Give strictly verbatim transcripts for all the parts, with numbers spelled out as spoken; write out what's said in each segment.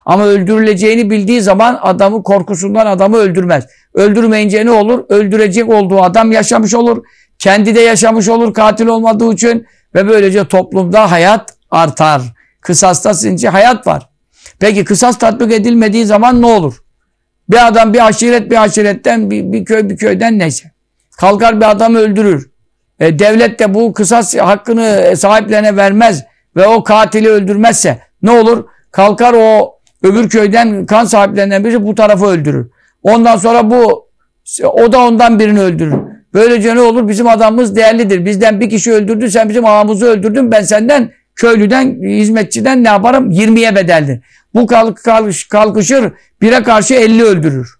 Ama öldürüleceğini bildiği zaman adamı korkusundan adamı öldürmez. Öldürmeyince ne olur? Öldürecek olduğu adam yaşamış olur. Kendi de yaşamış olur katil olmadığı için ve böylece toplumda hayat artar. Kısasta sizce hayat var. Peki kısas tatbik edilmediği zaman ne olur? Bir adam bir aşiret bir aşiretten bir, bir köy bir köyden neyse. Kalkar bir adamı öldürür. E, devlet de bu kısas hakkını sahiplerine vermez ve o katili öldürmezse ne olur? Kalkar o öbür köyden kan sahiplerinden biri bu tarafı öldürür. Ondan sonra bu o da ondan birini öldürür. Böylece ne olur? Bizim adamımız değerlidir. Bizden bir kişi öldürdü, sen bizim ağamızı öldürdün. Ben senden köylüden, hizmetçiden ne yaparım? yirmiye bedeldir. Bu kalk, kalk, kalkışır, bire karşı elli öldürür.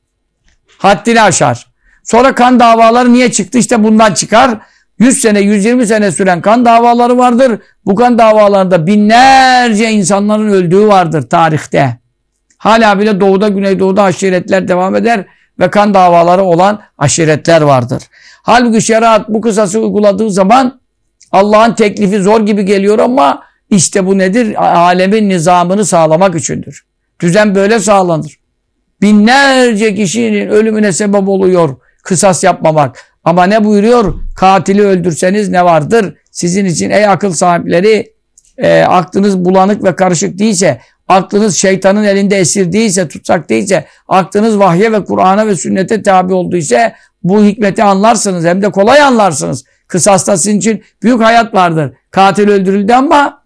Haddini aşar. Sonra kan davaları niye çıktı? İşte bundan çıkar. yüz sene, yüz yirmi sene süren kan davaları vardır. Bu kan davalarında binlerce insanların öldüğü vardır tarihte. Hala bile doğuda, güneydoğuda aşiretler devam eder ve kan davaları olan aşiretler vardır. Halbuki şeriat bu kısası uyguladığı zaman Allah'ın teklifi zor gibi geliyor ama işte bu nedir? Alemin nizamını sağlamak içindir. Düzen böyle sağlanır. Binlerce kişinin ölümüne sebep oluyor kısas yapmamak. Ama ne buyuruyor? Katili öldürseniz ne vardır? Sizin için ey akıl sahipleri e, aklınız bulanık ve karışık değilse, aklınız şeytanın elinde esir değilse, tutsak değilse, aklınız vahye ve Kur'an'a ve sünnete tabi olduysa bu hikmeti anlarsınız. Hem de kolay anlarsınız. Kısasta sizin için büyük hayat vardır. Katil öldürüldü ama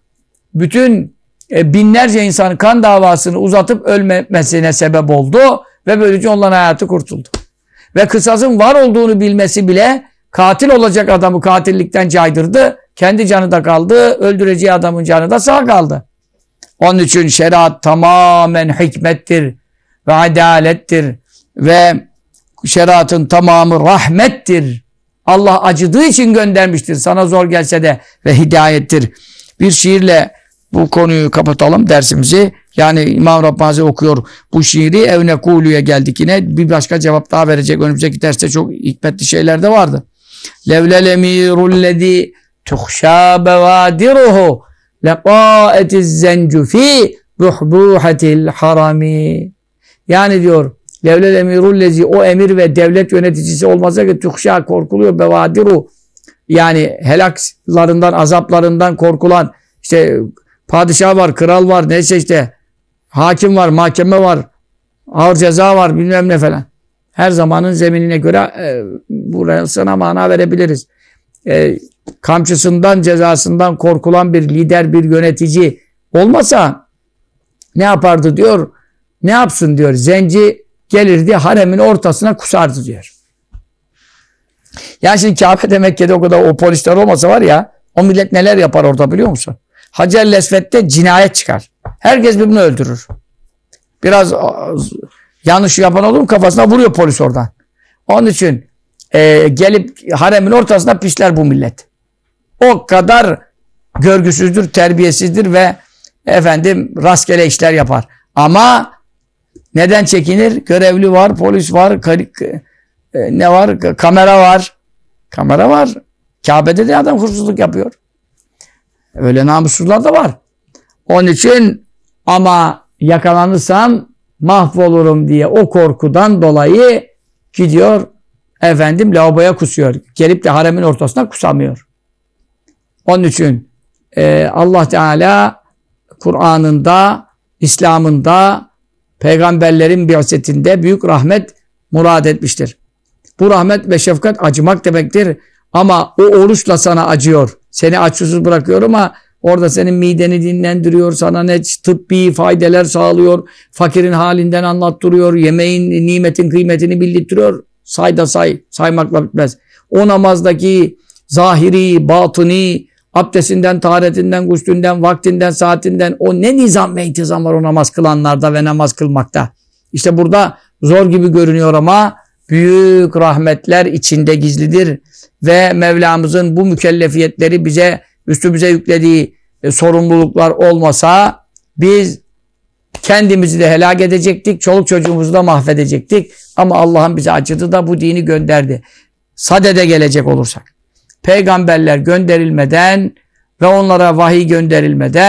bütün e, binlerce insanın kan davasını uzatıp ölmemesine sebep oldu ve böylece onların hayatı kurtuldu. Ve kısasın var olduğunu bilmesi bile katil olacak adamı katillikten caydırdı. Kendi canı da kaldı, öldüreceği adamın canı da sağ kaldı. Onun için şeriat tamamen hikmettir ve adalettir ve şeriatın tamamı rahmettir. Allah acıdığı için göndermiştir. Sana zor gelse de ve hidayettir. Bir şiirle bu konuyu kapatalım dersimizi. Yani İmam Rabbani okuyor bu şiiri. Evne Kulu'ya geldik yine. Bir başka cevap daha verecek. Önümüzdeki derste çok hikmetli şeyler de vardı. Levlel emirullezî tuhşâ bevâdiruhu leqâetiz zencu fî buhbûhatil harami. Yani diyor levlel emirullezî o emir ve devlet yöneticisi olmasa ki tuhşâ korkuluyor bevâdiru. Yani helaklarından, azaplarından korkulan işte padişah var, kral var, neyse işte hakim var, mahkeme var, ağır ceza var, bilmem ne falan. Her zamanın zeminine göre e, burasına mana verebiliriz. E, kamçısından, cezasından korkulan bir lider, bir yönetici olmasa ne yapardı diyor, ne yapsın diyor. Zenci gelirdi, haremin ortasına kusardı diyor. Yani şimdi Kabe'de, Mekke'de o kadar o polisler olmasa var ya, o millet neler yapar orada biliyor musun? Hacer-i Lesved'de cinayet çıkar. Herkes birbirini öldürür. Biraz yanlış yapan olur mu kafasına vuruyor polis oradan. Onun için e, gelip haremin ortasında pişler bu millet. O kadar görgüsüzdür, terbiyesizdir ve efendim rastgele işler yapar. Ama neden çekinir? Görevli var, polis var, e, ne var? Kamera var. Kamera var. Kabe'de de adam hırsızlık yapıyor. Öyle namussuzlar da var. Onun için ama yakalanırsam mahvolurum diye o korkudan dolayı gidiyor efendim lavaboya kusuyor. Gelip de haremin ortasına kusamıyor. Onun için e, Allah Teala Kur'an'ında, İslam'ında, peygamberlerin bi'setinde büyük rahmet murad etmiştir. Bu rahmet ve şefkat acımak demektir. Ama o oruçla sana acıyor. Seni aç susuz bırakıyor ama orada senin mideni dinlendiriyor. Sana ne tıbbi faydeler sağlıyor. Fakirin halinden anlattırıyor. Yemeğin, nimetin kıymetini bildirtiyor. Say da say. Saymakla bitmez. O namazdaki zahiri, batıni, abdestinden, taharetinden, guslünden, vaktinden, saatinden o ne nizam ve intizam var o namaz kılanlarda ve namaz kılmakta. İşte burada zor gibi görünüyor ama büyük rahmetler içinde gizlidir. Ve Mevlamızın bu mükellefiyetleri bize, üstümüze yüklediği e, sorumluluklar olmasa biz kendimizi de helak edecektik, çoluk çocuğumuzu da mahvedecektik. Ama Allah'ın bize acıdı da bu dini gönderdi. Sadede gelecek olursak. Peygamberler gönderilmeden ve onlara vahiy gönderilmeden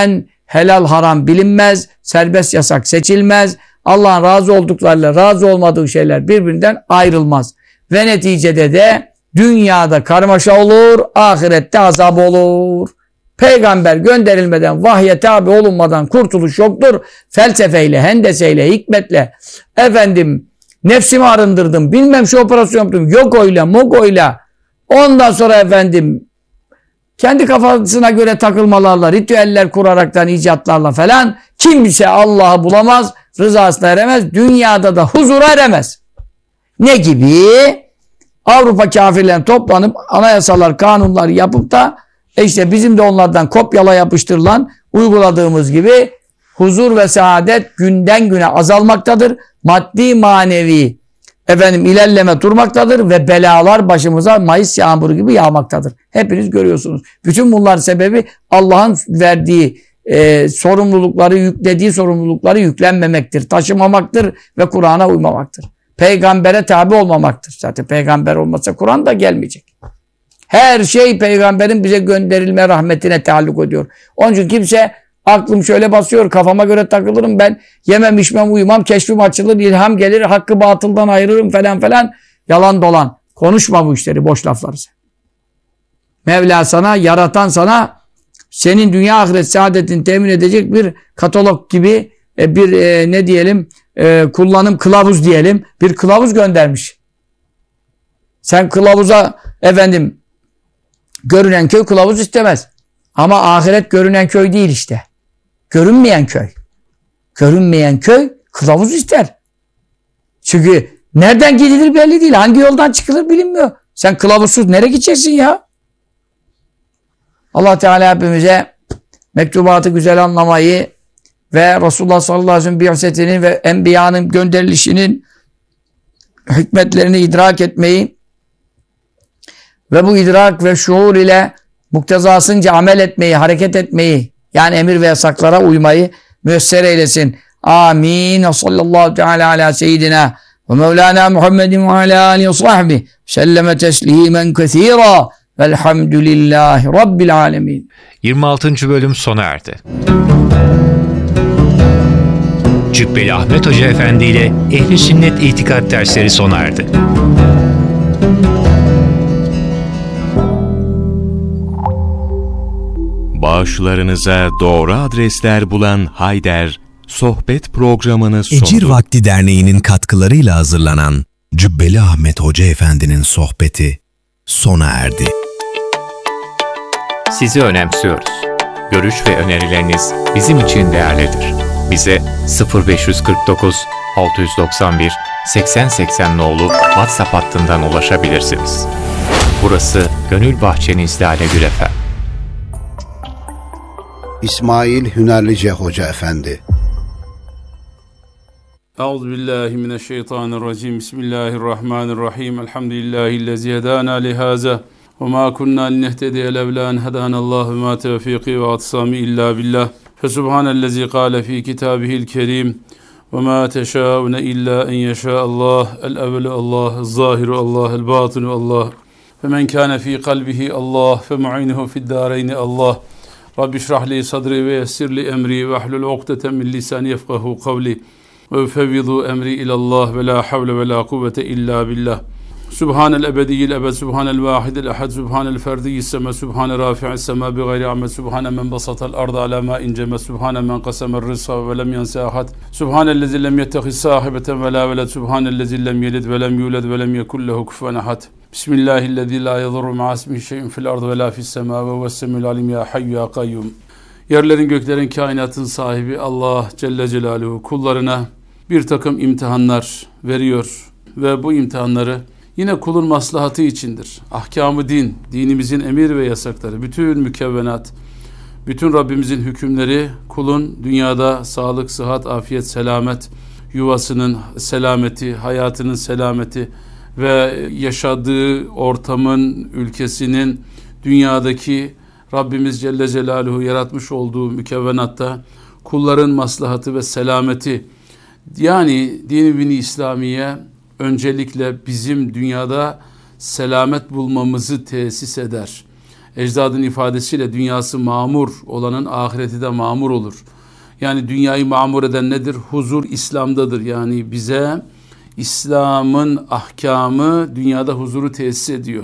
Helal haram bilinmez. Serbest yasak seçilmez. Allah'ın razı olduklarıyla razı olmadığı şeyler birbirinden ayrılmaz. Ve neticede de dünyada karmaşa olur, ahirette azap olur. Peygamber gönderilmeden, vahye tabi olunmadan kurtuluş yoktur. Felsefeyle, hendeseyle, hikmetle, efendim nefsimi arındırdım, bilmem şu operasyon yaptım, yogoyla, mogoyla, ondan sonra efendim kendi kafasına göre takılmalarla, ritüeller kuraraktan, icatlarla falan kimse Allah'ı bulamaz, rızasına eremez, dünyada da huzura eremez. Ne gibi? Avrupa kafirlerin toplanıp anayasalar, kanunlar yapıp da e işte bizim de onlardan kopyala yapıştırılan uyguladığımız gibi huzur ve saadet günden güne azalmaktadır. Maddi manevi efendim ilerleme durmaktadır ve belalar başımıza Mayıs yağmuru gibi yağmaktadır. Hepiniz görüyorsunuz. Bütün bunlar sebebi Allah'ın verdiği e, sorumlulukları, yüklediği sorumlulukları yüklenmemektir, taşımamaktır ve Kur'an'a uymamaktır. Peygambere tabi olmamaktır. Zaten peygamber olmasa Kur'an da gelmeyecek. Her şey peygamberin bize gönderilme rahmetine taalluk ediyor. Onun için kimse aklım şöyle basıyor, kafama göre takılırım ben, yemem içmem uyumam, keşfim açılır, ilham gelir, hakkı batıldan ayırırım falan falan. Yalan dolan. Konuşma bu işleri, boş lafları sen. Mevla sana, yaratan sana, senin dünya ahiret saadetini temin edecek bir katalog gibi bir e, ne diyelim e, kullanım kılavuz diyelim, bir kılavuz göndermiş. Sen kılavuza efendim görünen köy kılavuz istemez. Ama ahiret görünen köy değil işte. Görünmeyen köy. Görünmeyen köy kılavuz ister. Çünkü nereden gidilir belli değil. Hangi yoldan çıkılır bilinmiyor. Sen kılavuzsuz nereye gideceksin ya? Allah Teala hepimize mektubatı güzel anlamayı ve Resulullah sallallahu aleyhi ve sellem bi'setinin ve enbiyanın gönderilişinin hikmetlerini idrak etmeyi ve bu idrak ve şuur ile muktezasınca amel etmeyi, hareket etmeyi, yani emir ve yasaklara uymayı müyesser eylesin. Amin. Sallallahu teala ala seyyidina ve mevlana Muhammedin ve ala alihi ve sahbihi selleme teslimen kethira velhamdülillahi rabbil alemin. yirmi altıncı bölüm sona erdi. Cübbeli Ahmet Hoca Efendi ile Ehl-i Sünnet İtikad dersleri sona erdi. Bağışlarınıza doğru adresler bulan Hayder, sohbet programını sundu. Ecir Vakti Derneği'nin katkılarıyla hazırlanan Cübbeli Ahmet Hoca Efendi'nin sohbeti sona erdi. Sizi önemsiyoruz. Görüş ve önerileriniz bizim için değerlidir. Bize sıfır beş kırk dokuz altı yüz doksan bir seksen seksen nolu WhatsApp hattından ulaşabilirsiniz. Burası Gönül Bahçeniz Lale Gül Efem. İsmail Hünerlice Hoca Efendi. Euzubillahimineşşeytanirracim. Bismillahirrahmanirrahim. Elhamdülillahillezî hedâna lihâzâ ve mâ kunnâ linehtediye levlâ en hedânallâhu ve mâ tevfîkî ve atsâmî illâ billah. Fesubhânellezî kâle fî kitâbihil kerîm ve mâ teşâune illâ en yeşâ'allâh. El-evvelu Allah, el-zâhiru Allah, el-bâtinu Allah. Femen kâne fî kalbihi Allah, femu'inuhu fi'd-dâreyni Allah. Rabbi şrah li sadri ve yessir li emri ve ahlul ukdeten min lisani yefkahu kavli ve ufevvidu emri ilallah ve la havle ve la kuvvete illa billah. Subhanel ebediyyil ebed, subhanel vahidil ahad, subhanel ferdiyyis sema, subhane rafi'is sema bi gayri ahmet, subhane men basatal arda ala ma inceme, subhane men qasamar rizqa ve lem yansa ahad, subhanellezi lem yettehiz sahibeten ve la veled, subhanellezi lem yelid ve lem yulad ve lem yekun lehu kufuven ahad. Bismillahillezî la yadurru ma'a ismihi şey'un fil ardı ve la fis semâ ve huves-semî'ul alîm ya hayyu ya kayyum. Yerlerin göklerin kainatın sahibi Allah Celle Celaluhu kullarına bir takım imtihanlar veriyor ve bu imtihanları yine kulun maslahatı içindir. Ahkam-ı din, dinimizin emir ve yasakları, bütün mükevvenat, bütün Rabbimizin hükümleri kulun dünyada sağlık, sıhhat, afiyet, selamet, yuvasının selameti, hayatının selameti ve yaşadığı ortamın, ülkesinin, dünyadaki Rabbimiz Celle Celaluhu yaratmış olduğu mükevvenatta kulların maslahatı ve selameti, yani din-i bin İslamiye öncelikle bizim dünyada selamet bulmamızı tesis eder. ecdadın ifadesiyle dünyası mamur olanın ahireti de mamur olur. Yani dünyayı mamur eden nedir? Huzur İslam'dadır. Yani bize İslam'ın ahkamı dünyada huzuru tesis ediyor.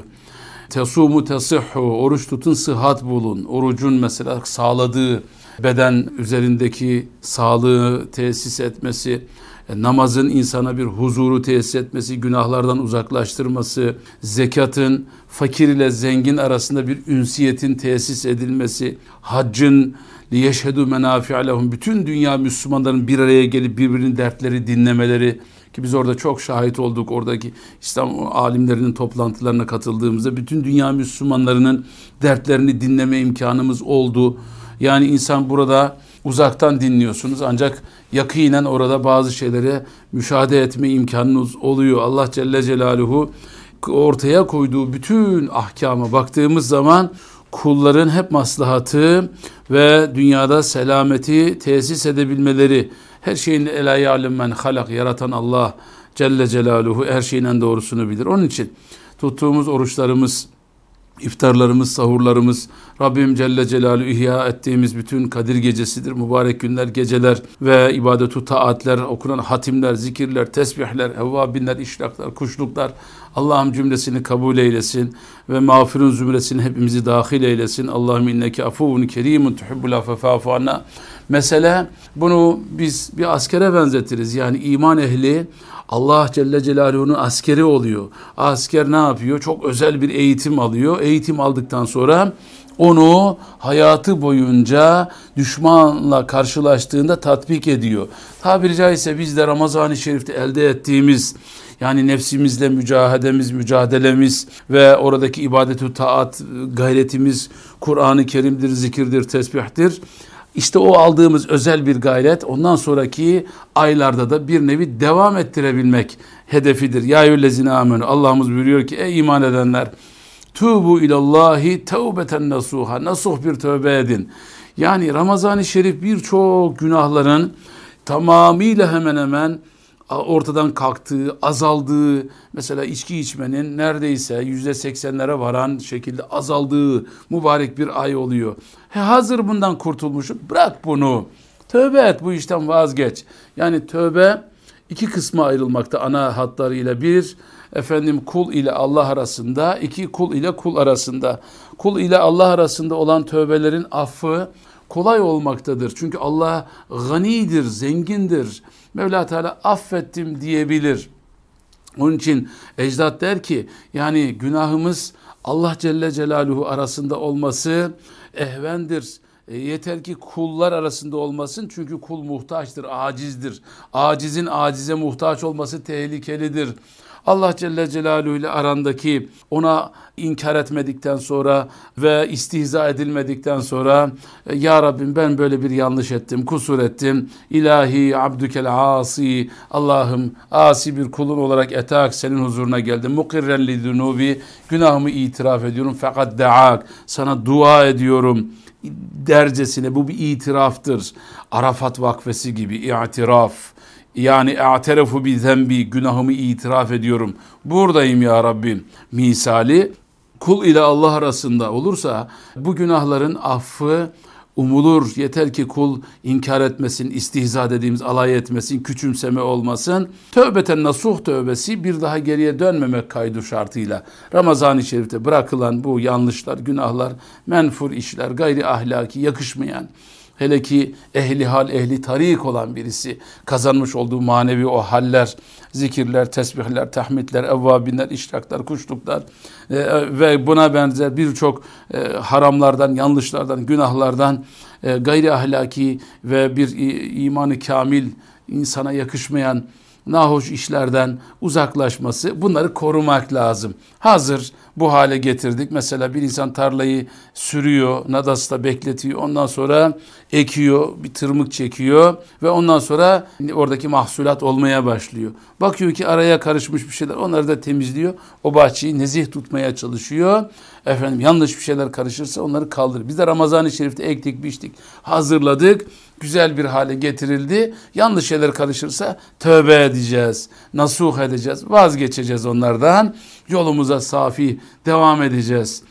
Tesumu tesihhu, oruç tutun sıhhat bulun. Orucun mesela sağladığı beden üzerindeki sağlığı tesis etmesi, namazın insana bir huzuru tesis etmesi, günahlardan uzaklaştırması, zekatın fakir ile zengin arasında bir ünsiyetin tesis edilmesi, haccın liyeşhedû menâfi'a lehum, bütün dünya Müslümanların bir araya gelip birbirinin dertleri dinlemeleri, ki biz orada çok şahit olduk, oradaki İslam alimlerinin toplantılarına katıldığımızda bütün dünya Müslümanlarının dertlerini dinleme imkanımız oldu. Yani insan burada uzaktan dinliyorsunuz ancak yakinen orada bazı şeylere müşahede etme imkanınız oluyor. Allah Celle Celaluhu ortaya koyduğu bütün ahkama baktığımız zaman kulların hep maslahatı ve dünyada selameti tesis edebilmeleri, her şeyin elâ ya'lem men halak, yaratan Allah Celle Celaluhu her şeyin en doğrusunu bilir. Onun için tuttuğumuz oruçlarımız, İftarlarımız, sahurlarımız, Rabbim Celle Celaluhu ihya ettiğimiz bütün Kadir gecesidir. Mübarek günler, geceler ve ibadet-u taatler, okunan hatimler, zikirler, tesbihler, evvabinler, işraklar, kuşluklar. Allah'ım cümlesini kabul eylesin ve mağfirun zümresini hepimizi dahil eylesin. Allahümme inneke afuvun kerimun tuhibbul affe fa'fu anna. Mesele, bunu biz bir askere benzetiriz. Yani iman ehli Allah Celle Celaluhu'nun askeri oluyor. Asker ne yapıyor? Çok özel bir eğitim alıyor. Eğitim aldıktan sonra onu hayatı boyunca düşmanla karşılaştığında tatbik ediyor. Tabiri caizse biz de Ramazan-ı Şerif'te elde ettiğimiz, yani nefsimizle mücahedemiz, mücadelemiz ve oradaki ibadet-ü taat gayretimiz Kur'an-ı Kerim'dir, zikirdir, tesbihtir. İşte o aldığımız özel bir gayret ondan sonraki aylarda da bir nevi devam ettirebilmek hedefidir. Ya eyyühellezine amenü. Allah'ımız buyuruyor ki ey iman edenler, tubu ilallahi tevbeten nasuha, nasuh bir tövbe edin. Yani Ramazan-ı Şerif birçok günahların tamamıyla hemen hemen ortadan kalktığı, azaldığı, mesela içki içmenin neredeyse yüzde seksenlere varan şekilde azaldığı mübarek bir ay oluyor. He, hazır bundan kurtulmuşum, bırak bunu. Tövbe et, bu işten vazgeç. Yani tövbe iki kısma ayrılmakta ana hatlarıyla. Bir, efendim kul ile Allah arasında, iki kul ile kul arasında. Kul ile Allah arasında olan tövbelerin affı kolay olmaktadır. Çünkü Allah ganidir, zengindir. Mevla Teala affettim diyebilir. Onun için ecdat der ki yani günahımız Allah Celle Celaluhu arasında olması ehvendir. E, yeter ki kullar arasında olmasın, çünkü kul muhtaçtır, acizdir. Acizin acize muhtaç olması tehlikelidir. Allah Celle Celaluhu ile arandaki, ona inkar etmedikten sonra ve istihza edilmedikten sonra ya Rabbim ben böyle bir yanlış ettim, kusur ettim. İlahi abdükel asi, Allah'ım asi bir kulun olarak etak senin huzuruna geldim. Mukirren li zunubi, günahımı itiraf ediyorum. Fakat da'ak, sana dua ediyorum dercesine, bu bir itiraftır. Arafat vakfesi gibi i'tiraf. Yani e'terefu bi zembi, günahımı itiraf ediyorum. Buradayım ya Rabbim misali kul ile Allah arasında olursa bu günahların affı umulur. Yeter ki kul inkar etmesin, istihza dediğimiz alay etmesin, küçümseme olmasın. Tövbeten nasuh tövbesi, bir daha geriye dönmemek kaydı şartıyla. Ramazan-ı Şerif'te bırakılan bu yanlışlar, günahlar, menfur işler, gayri ahlaki, yakışmayan, hele ki ehli hal, ehli tarik olan birisi kazanmış olduğu manevi o haller, zikirler, tesbihler, tahmidler, evvabinler, işraklar, kuşluklar e, ve buna benzer birçok e, haramlardan, yanlışlardan, günahlardan, e, gayri ahlaki ve bir imanı kamil, insana yakışmayan nahoş işlerden uzaklaşması, bunları korumak lazım. Hazır bu hale getirdik. Mesela bir insan tarlayı sürüyor, nadasta bekletiyor, ondan sonra ekiyor, bir tırmık çekiyor ve ondan sonra oradaki mahsulat olmaya başlıyor. Bakıyor ki araya karışmış bir şeyler, onları da temizliyor. O bahçeyi nezih tutmaya çalışıyor. Efendim yanlış bir şeyler karışırsa onları kaldırır. Biz de Ramazan-ı Şerif'te ektik, biçtik, hazırladık. Güzel bir hale getirildi. Yanlış şeyler karışırsa tövbe edeceğiz, nasuh edeceğiz, vazgeçeceğiz onlardan. Yolumuza safi devam edeceğiz.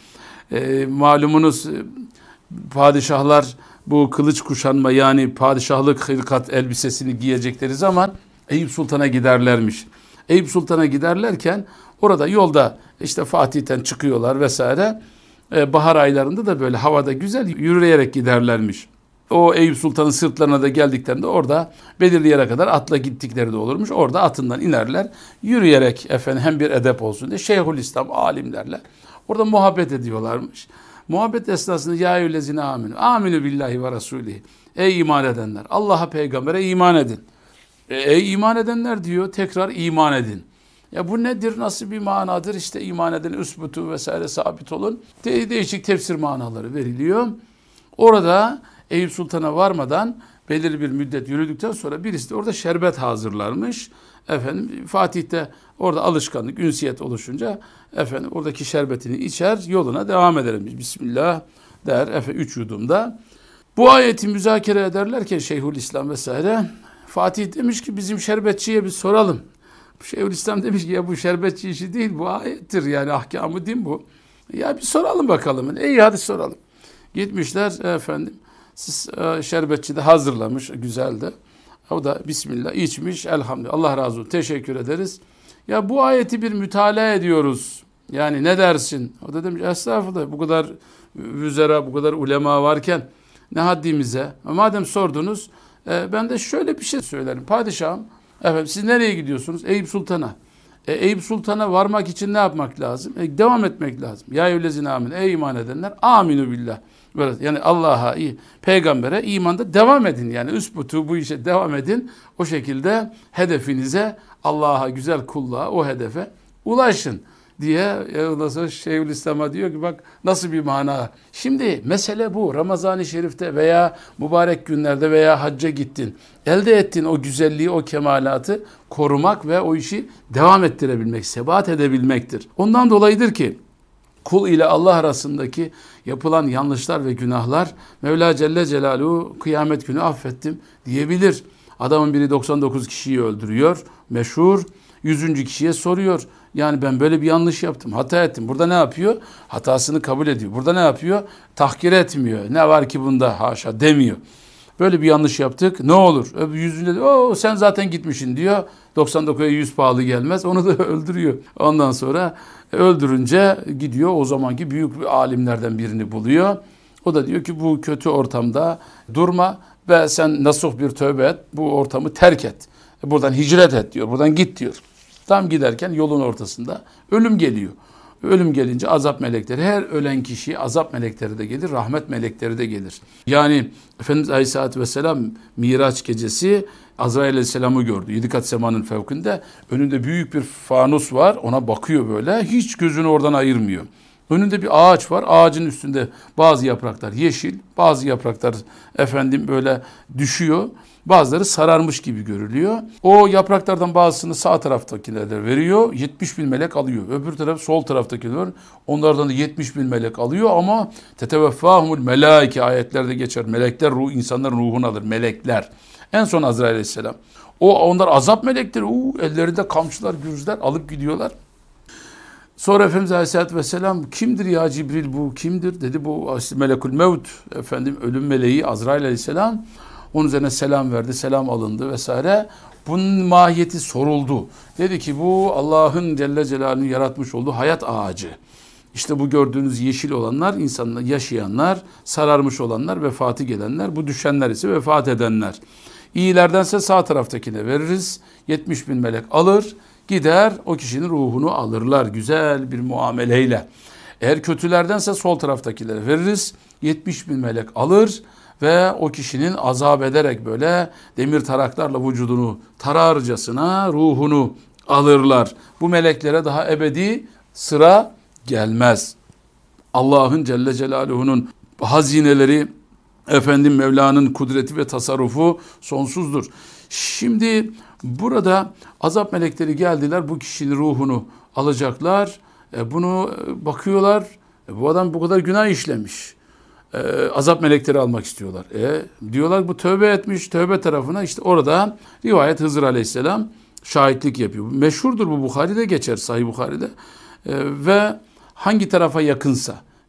E, malumunuz padişahlar bu kılıç kuşanma yani padişahlık hırkat elbisesini giyecekleri zaman Eyüp Sultan'a giderlermiş. Eyüp Sultan'a giderlerken orada yolda işte Fatih'ten çıkıyorlar vesaire. Ee, bahar aylarında da böyle havada güzel yürüyerek giderlermiş. O Eyüp Sultan'ın sırtlarına da geldiklerinde orada belirli yere kadar atla gittikleri de olurmuş. Orada atından inerler. Yürüyerek efendim hem bir edep olsun diye Şeyhülislam alimlerle orada muhabbet ediyorlarmış. Muhabbet esnasında ya eyyühellezine aminu. Aminu billahi ve rasulihi. Ey iman edenler. Allah'a peygambere iman edin. E, ey iman edenler diyor. Tekrar iman edin. Ya bu nedir? Nasıl bir manadır? İşte iman edin, üsbutu vesaire sabit olun. De- değişik tefsir manaları veriliyor. Orada Eyüp Sultan'a varmadan belirli bir müddet yürüdükten sonra birisi de orada şerbet hazırlarmış. Efendim Fatih'te orada alışkanlık, ünsiyet oluşunca efendim oradaki şerbetini içer, yoluna devam ederim. Bismillah der efendim üç yudumda. Bu ayeti müzakere ederlerken Şeyhülislam vesaire Fatih demiş ki bizim şerbetçiye bir soralım. Şeyhülislam demiş ki ya bu şerbetçi işi değil, bu ayettir yani ahkamı din bu. Ya bir soralım bakalım. İyi hadi soralım. Gitmişler efendim. Siz e, şerbetçi de hazırlamış güzeldi. O da Bismillah içmiş elhamdülillah. Allah razı olsun. Teşekkür ederiz. Ya bu ayeti bir mütalaa ediyoruz. Yani ne dersin? O da demiş estağfurullah bu kadar vüzera, bu kadar ulema varken ne haddimize. Madem sordunuz e, ben de şöyle bir şey söylerim. Padişahım efendim siz nereye gidiyorsunuz? Eyüp Sultan'a. E, Eyüp Sultan'a varmak için ne yapmak lazım? E, devam etmek lazım. Ya eyyühellezine amin. Ey iman edenler. Aminu billah. Böyle, yani Allah'a, peygambere imanda devam edin. Yani üsbutu bu işe devam edin. O şekilde hedefinize, Allah'a güzel kulluğa, o hedefe ulaşın diye ondan sonra Şeyhülislam'a diyor ki bak nasıl bir mana. Şimdi mesele bu. Ramazan-ı Şerif'te veya mübarek günlerde veya hacca gittin. Elde ettiğin o güzelliği, o kemalatı korumak ve o işi devam ettirebilmek, sebat edebilmektir. Ondan dolayıdır ki kul ile Allah arasındaki yapılan yanlışlar ve günahlar Mevla Celle Celaluhu kıyamet günü affettim diyebilir. Adamın biri doksan dokuz kişiyi öldürüyor. Meşhur. yüzüncü kişiye soruyor. Yani ben böyle bir yanlış yaptım. Hata ettim. Burada ne yapıyor? Hatasını kabul ediyor. Burada ne yapıyor? Tahkir etmiyor. Ne var ki bunda? Haşa demiyor. Böyle bir yanlış yaptık. Ne olur? Öbür yüzünde de o sen zaten gitmişsin diyor. doksan dokuza yüz pahalı gelmez. Onu da öldürüyor. Ondan sonra öldürünce gidiyor o zamanki büyük alimlerden birini buluyor. O da diyor ki bu kötü ortamda durma ve sen nasuh bir tövbe et. Bu ortamı terk et. Buradan hicret et diyor. Buradan git diyor. Tam giderken yolun ortasında ölüm geliyor. Ölüm gelince azap melekleri, her ölen kişiye azap melekleri de gelir, rahmet melekleri de gelir. Yani Efendimiz Aleyhisselatü Vesselam Miraç gecesi Azrail Aleyhisselam'ı gördü. Yedi kat semanın fevkinde önünde büyük bir fanus var, ona bakıyor böyle, hiç gözünü oradan ayırmıyor. Önünde bir ağaç var, ağacın üstünde bazı yapraklar yeşil, bazı yapraklar efendim böyle düşüyor. Bazıları sararmış gibi görülüyor. O yapraklardan bazısını sağ taraftakilere veriyor. yetmiş bin melek alıyor. Öbür taraf sol taraftakiler. Onlardan da yetmiş bin melek alıyor ama teteveffahumul melaike ayetlerde geçer. Melekler ruh, insanların ruhunu alır. Melekler. En son Azrail Aleyhisselam. O onlar azap melekleri. Uu, ellerinde kamçılar, gürzler alıp gidiyorlar. Sonra Efendimiz Aleyhisselatü Vesselam kimdir ya Cibril bu kimdir? Dedi bu melekul mevt efendim ölüm meleği Azrail Aleyhisselam. Onun üzerine selam verdi, selam alındı vesaire. Bunun mahiyeti soruldu. Dedi ki bu Allah'ın Celle Celaluhu'nun yaratmış olduğu hayat ağacı. İşte bu gördüğünüz yeşil olanlar, insanlar, yaşayanlar, sararmış olanlar, vefatı gelenler, bu düşenler ise vefat edenler. İyilerdense sağ taraftakine veririz. yetmiş bin melek alır, gider o kişinin ruhunu alırlar güzel bir muameleyle. Eğer kötülerdense sol taraftakilere veririz. yetmiş bin melek alır ve o kişinin azap ederek böyle demir taraklarla vücudunu tararcasına ruhunu alırlar. Bu meleklere daha ebedi sıra gelmez. Allah'ın Celle Celaluhu'nun hazineleri, efendim Mevla'nın kudreti ve tasarrufu sonsuzdur. Şimdi burada azap melekleri geldiler, bu kişinin ruhunu alacaklar. E bunu bakıyorlar, e bu adam bu kadar günah işlemiş. Ee, azap melekleri almak istiyorlar. E, diyorlar bu tövbe etmiş, tövbe tarafına işte orada rivayet Hızır Aleyhisselam şahitlik yapıyor. Meşhurdur bu, Bukhari'de geçer, Sahih Bukhari'de. E, ve hangi tarafa yakınsa,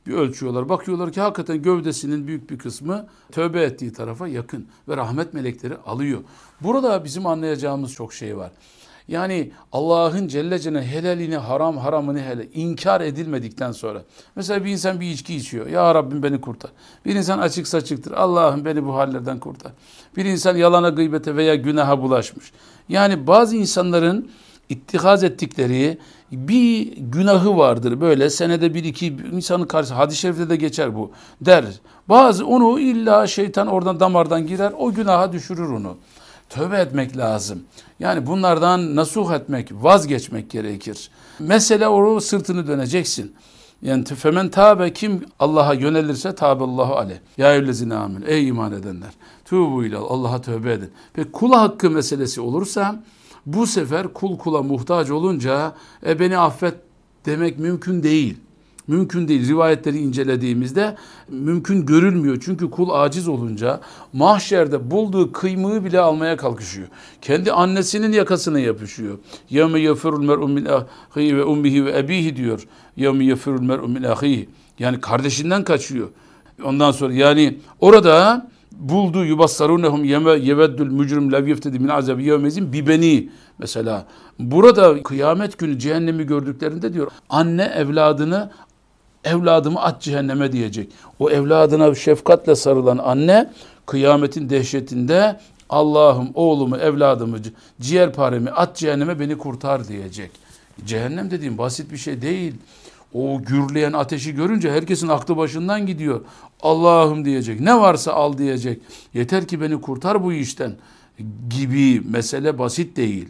Bir ölçüyorlar. Bakıyorlar ki hakikaten gövdesinin büyük bir kısmı tövbe ettiği tarafa yakın. Ve rahmet melekleri alıyor. Burada bizim anlayacağımız çok şey var. Yani Allah'ın Celle Celaluhu helalini, haram haramını hele inkar edilmedikten sonra. Mesela bir insan bir içki içiyor. Ya Rabbim beni kurtar. Bir insan açık saçıktır. Allah'ım beni bu hallerden kurtar. Bir insan yalana, gıybete veya günaha bulaşmış. Yani bazı insanların ittihaz ettikleri bir günahı vardır. Böyle senede bir iki insanın karşı, hadis-i şerifte de geçer bu der. Bazı onu illa şeytan oradan damardan girer, o günaha düşürür onu. Tövbe etmek lazım. Yani bunlardan nasuh etmek, vazgeçmek gerekir. Mesele o sırtını döneceksin. Yani femen tabe, kim Allah'a yönelirse tabeallahu aleyh. Ya eyyühellezine amin. Ey iman edenler. Tuğbu ile Allah'a tövbe edin. Peki kula hakkı meselesi olursa bu sefer kul kula muhtaç olunca e, beni affet demek mümkün değil. Mümkün değil. Rivayetleri incelediğimizde mümkün görülmüyor. Çünkü kul aciz olunca mahşerde bulduğu kıymığı bile almaya kalkışıyor. Kendi annesinin yakasına yapışıyor. يَوْمَ يَفِرُ الْمَرْءُ مِنْ أَخِيهِ وَاُمِّهِ وَاَب۪يهِ diyor. يَوْمَ يَفِرُ الْمَرْءُ مِنْ أَخِيهِ Yani kardeşinden kaçıyor. Ondan sonra yani orada buldu yubassarunhum yeme yeveddül mücrim lev yeftedi min azabi yevmezin bibeni. Mesela burada kıyamet günü cehennemi gördüklerinde diyor anne evladını evladımı at cehenneme diyecek. O evladına şefkatle sarılan anne kıyametin dehşetinde Allah'ım oğlumu, evladımı, ciğerparemi at cehenneme, beni kurtar diyecek. Cehennem dediğim basit bir şey değil. O gürleyen ateşi görünce herkesin aklı başından gidiyor. Allah'ım diyecek. Ne varsa al diyecek. Yeter ki beni kurtar bu işten gibi. Mesele basit değil.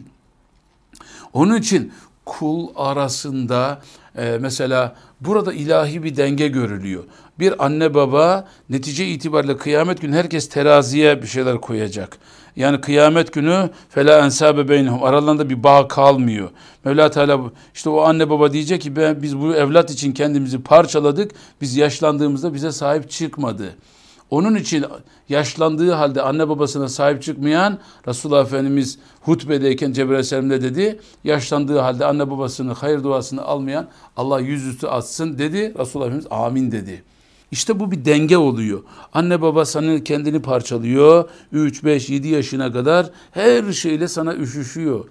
Onun için kul arasında e, mesela burada ilahi bir denge görülüyor. Bir anne baba netice itibariyle kıyamet günü herkes teraziye bir şeyler koyacak. Yani kıyamet günü fela ensabe beynehum, aralarında bir bağ kalmıyor. Mevla Teala işte o anne baba diyecek ki ben, biz bu evlat için kendimizi parçaladık. Biz yaşlandığımızda bize sahip çıkmadı. Onun için yaşlandığı halde anne babasına sahip çıkmayan, Resulullah Efendimiz hutbedeyken Cebrail Aleyhisselam'da dedi, yaşlandığı halde anne babasının hayır duasını almayan Allah yüzüstü atsın dedi. Resulullah Efendimiz amin dedi. İşte bu bir denge oluyor. Anne baba sana kendini parçalıyor. üç, beş, yedi yaşına kadar her şeyle sana üşüşüyor.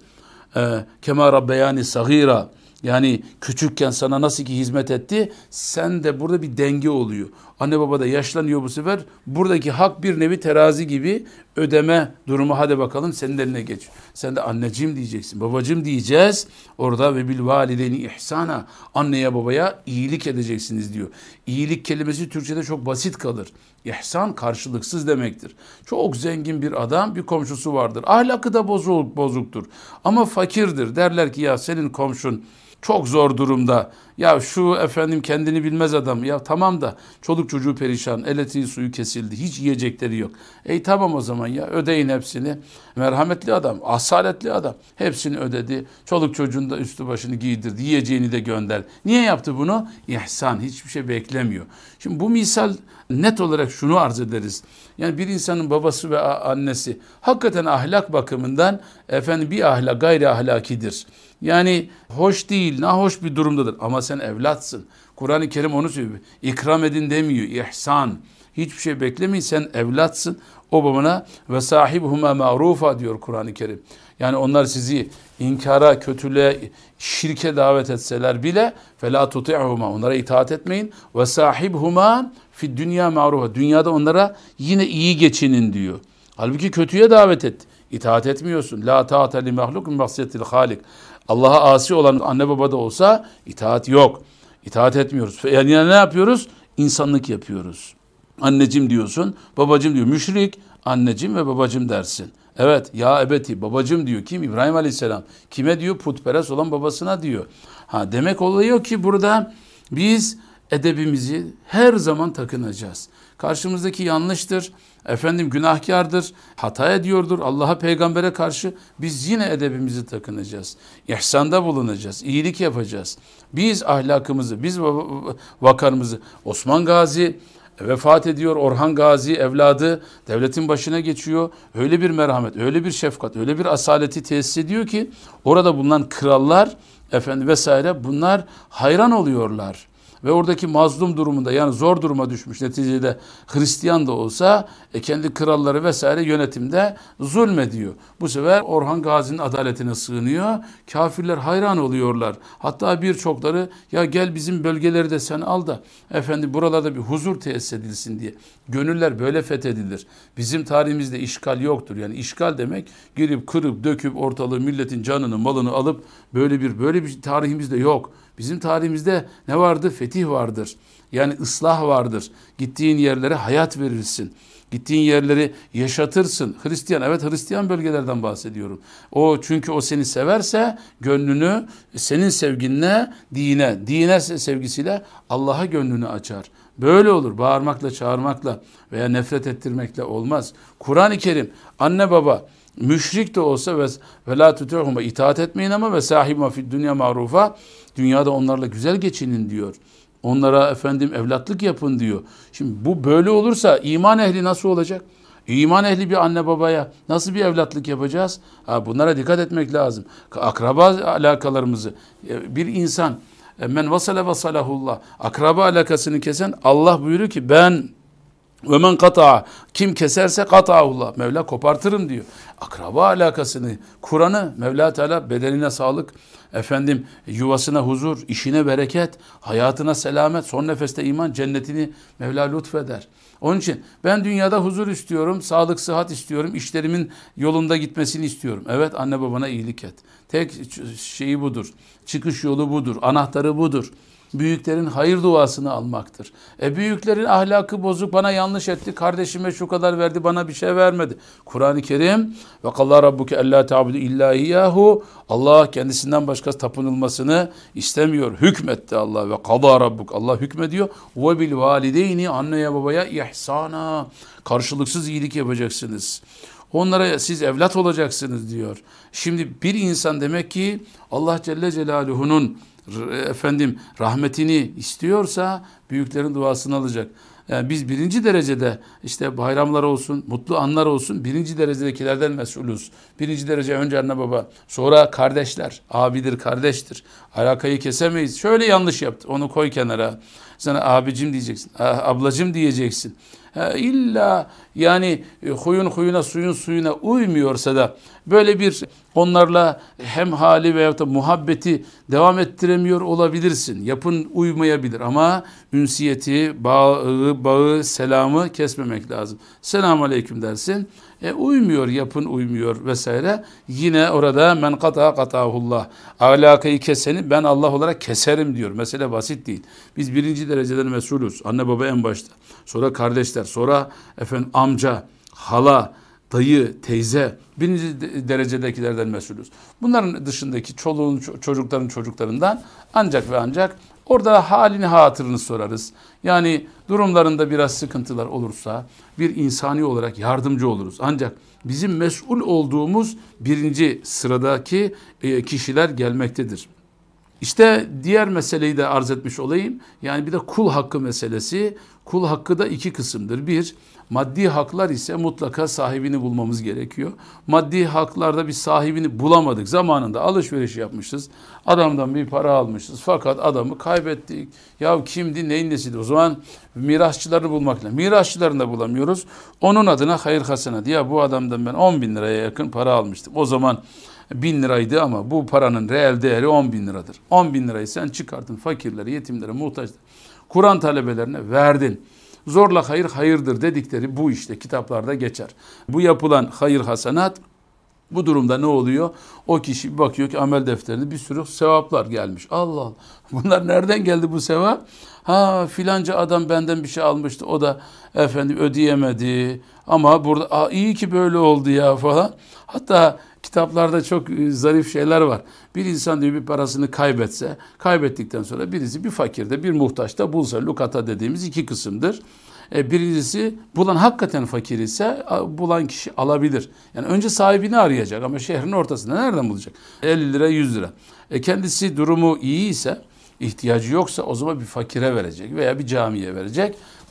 Kema rabbeyani sagira. Yani küçükken sana nasıl ki hizmet etti, sen de burada bir denge oluyor. Anne baba da yaşlanıyor bu sefer. Buradaki hak bir nevi terazi gibi ödeme durumu, hadi bakalım senin eline geç. Sen de anneciğim diyeceksin, babacığım diyeceğiz. Orada ve bil valideyni ihsana, anneye babaya iyilik edeceksiniz diyor. İyilik kelimesi Türkçe'de çok basit kalır. İhsan karşılıksız demektir. Çok zengin bir adam, bir komşusu vardır. Ahlakı da bozuk, bozuktur ama fakirdir. Derler ki ya senin komşun çok zor durumda. Ya şu efendim kendini bilmez adam. Ya tamam da çoluk çocuğu perişan, elektriği suyu kesildi, hiç yiyecekleri yok. Ey tamam o zaman ya ödeyin hepsini. Merhametli adam, asaletli adam. Hepsini ödedi. Çoluk çocuğun da üstü başını giydirdi. Yiyeceğini de gönder. Niye yaptı bunu? İhsan, hiçbir şey beklemiyor. Şimdi bu misal net olarak şunu arz ederiz. Yani bir insanın babası ve annesi hakikaten ahlak bakımından efendim bir ahlak gayri ahlakidir. Yani hoş değil, nahoş bir durumdadır. Ama sen evlatsın. Kur'an-ı Kerim onu söylüyor. İkram edin demiyor. İhsan. Hiçbir şey beklemeyin. Sen evlatsın. O babana ve sahibuhuma ma'rufa diyor Kur'an-ı Kerim. Yani onlar sizi inkara, kötülüğe, şirke davet etseler bile fela tuti'huma, onlara itaat etmeyin. Ve sahibhuma fi dünya ma'rufa. Dünyada onlara yine iyi geçinin diyor. Halbuki kötüye davet et. İtaat etmiyorsun. La ta'ate li mahlukun ma'siyetil halik. Allah'a asi olan anne baba da olsa itaat yok. İtaat etmiyoruz. Yani ne yapıyoruz? İnsanlık yapıyoruz. Anneciğim diyorsun, babacığım diyor. Müşrik, anneciğim ve babacığım dersin. Evet, ya ebeti, babacığım diyor. Kim? İbrahim Aleyhisselam. Kime diyor? Putperest olan babasına diyor. Ha, demek oluyor ki burada biz edebimizi her zaman takınacağız. Karşımızdaki yanlıştır, efendim günahkardır, hata ediyordur Allah'a, peygambere karşı. Biz yine edebimizi takınacağız. İhsanda bulunacağız, iyilik yapacağız. Biz ahlakımızı, biz vakarımızı, Osman Gazi vefat ediyor, Orhan Gazi evladı devletin başına geçiyor. Öyle bir merhamet, öyle bir şefkat, öyle bir asaleti tesis ediyor ki orada bulunan krallar efendim vesaire bunlar hayran oluyorlar. ve oradaki mazlum durumunda, yani zor duruma düşmüş, neticede Hristiyan da olsa e, kendi kralları vesaire yönetimde zulmediyor. Bu sefer Orhan Gazi'nin adaletine sığınıyor. Kafirler hayran oluyorlar. Hatta birçokları ya gel bizim bölgeleri de sen al da efendim buralarda bir huzur tesis edilsin diye. Gönüller böyle fethedilir. Bizim tarihimizde işgal yoktur. Yani işgal demek girip kırıp döküp ortalığı milletin canını malını alıp böyle bir böyle bir tarihimizde yok. Bizim tarihimizde ne vardı? Fetih vardır. Yani ıslah vardır. Gittiğin yerlere hayat verirsin. Gittiğin yerleri yaşatırsın. Hristiyan, evet Hristiyan bölgelerden bahsediyorum. O çünkü o seni severse gönlünü senin sevginle dine, dine sevgisiyle Allah'a gönlünü açar. Böyle olur. Bağırmakla, çağırmakla veya nefret ettirmekle olmaz. Kur'an-ı Kerim anne baba müşrik de olsa ve ve la tutihuma itaat etmeyin ama ve sahibuma fid dünya marufa, dünyada onlarla güzel geçinin diyor. Onlara efendim evlatlık yapın diyor. Şimdi bu böyle olursa iman ehli nasıl olacak? İman ehli bir anne babaya nasıl bir evlatlık yapacağız? Ha, bunlara dikkat etmek lazım. Akraba alakalarımızı bir insan men vasale vasalahullah, akraba alakasını kesen Allah buyuruyor ki ben ve men kata'a, kim keserse kata'ullah, Mevla kopartırım diyor. Akraba alakasını, Kur'an'ı Mevla Teala bedenine sağlık, efendim yuvasına huzur, işine bereket, hayatına selamet, son nefeste iman, cennetini Mevla lütfeder. Onun için ben dünyada huzur istiyorum, sağlık, sıhhat istiyorum, işlerimin yolunda gitmesini istiyorum. Evet, anne babana iyilik et. Tek şeyi budur, çıkış yolu budur, anahtarı budur. Büyüklerin hayır duasını almaktır. E büyüklerin ahlakı bozuk, bana yanlış etti, kardeşime şu kadar verdi, bana bir şey vermedi. Kur'an-ı Kerim ve kallâ rabbuke ellâ ta'budu illâ iyyâhu, Allah kendisinden başkası tapınılmasını istemiyor. Hükmetti Allah ve kallâ rabbuk, Allah hükmediyor. Ve bil valideyni, anneye babaya ihsana, karşılıksız iyilik yapacaksınız. Onlara siz evlat olacaksınız diyor. Şimdi bir insan demek ki Allah Celle Celaluhu'nun efendim rahmetini istiyorsa büyüklerin duasını alacak. Yani biz birinci derecede işte bayramlar olsun, mutlu anlar olsun, birinci derecedekilerden mesulüz. Birinci derece önce anne baba, sonra kardeşler, abidir, kardeştir. Alakayı kesemeyiz. Şöyle yanlış yaptı, onu koy kenara. Sana abicim diyeceksin, ablacım diyeceksin. Ha, illa yani huyun huyuna, suyun suyuna uymuyorsa da böyle bir onlarla hem hali veyahut da muhabbeti devam ettiremiyor olabilirsin. Yapın uymayabilir ama ünsiyeti, bağı, bağı, selamı kesmemek lazım. Selamun aleyküm dersin. E, uymuyor, yapın uymuyor vesaire. Yine orada men kata katahullah. Alakayı keseni ben Allah olarak keserim diyor. Mesele basit değil. Biz birinci dereceden mesulüz. Anne baba en başta. Sonra kardeşler, sonra efendim amca, hala, dayı, teyze, birinci derecedekilerden mesulüz. Bunların dışındaki çoluğun, çocukların çocuklarından ancak ve ancak orada halini hatırını sorarız. Yani durumlarında biraz sıkıntılar olursa bir insani olarak yardımcı oluruz. Ancak bizim mesul olduğumuz birinci sıradaki kişiler gelmektedir. İşte diğer meseleyi de arz etmiş olayım. Yani bir de kul hakkı meselesi. Kul hakkı da iki kısımdır. Bir, maddi haklar ise mutlaka sahibini bulmamız gerekiyor. Maddi haklarda bir sahibini bulamadık. Zamanında alışveriş yapmışız. Adamdan bir para almışız. Fakat adamı kaybettik. Ya kimdi, neyin nesiydi? O zaman mirasçılarını bulmak lazım. Mirasçılarını da bulamıyoruz. Onun adına hayır hasenat. Ya bu adamdan ben on bin liraya yakın para almıştım. O zaman bin liraydı ama bu paranın reel değeri on bin liradır. on bin lirayı sen çıkarttın fakirlere, yetimlere, muhtaçlara, Kur'an talebelerine verdin. Zorla hayır hayırdır dedikleri bu işte kitaplarda geçer. Bu yapılan hayır hasenat, bu durumda ne oluyor? O kişi bakıyor ki amel defterinde bir sürü sevaplar gelmiş. Allah Allah. Bunlar nereden geldi bu sevap? Ha filanca adam benden bir şey almıştı. O da efendim ödeyemedi. Ama burada aa, iyi ki böyle oldu ya falan. Hatta kitaplarda çok zarif şeyler var. Bir insan diyor bir parasını kaybetse, kaybettikten sonra birisi bir fakirde, bir muhtaçta bulsa, lukata dediğimiz iki kısımdır. E, birincisi bulan hakikaten fakir ise bulan kişi alabilir. Yani önce sahibini arayacak ama şehrin ortasında nereden bulacak? elli lira, yüz lira. E, kendisi durumu iyi ise, ihtiyacı yoksa o zaman bir fakire verecek veya bir camiye verecek.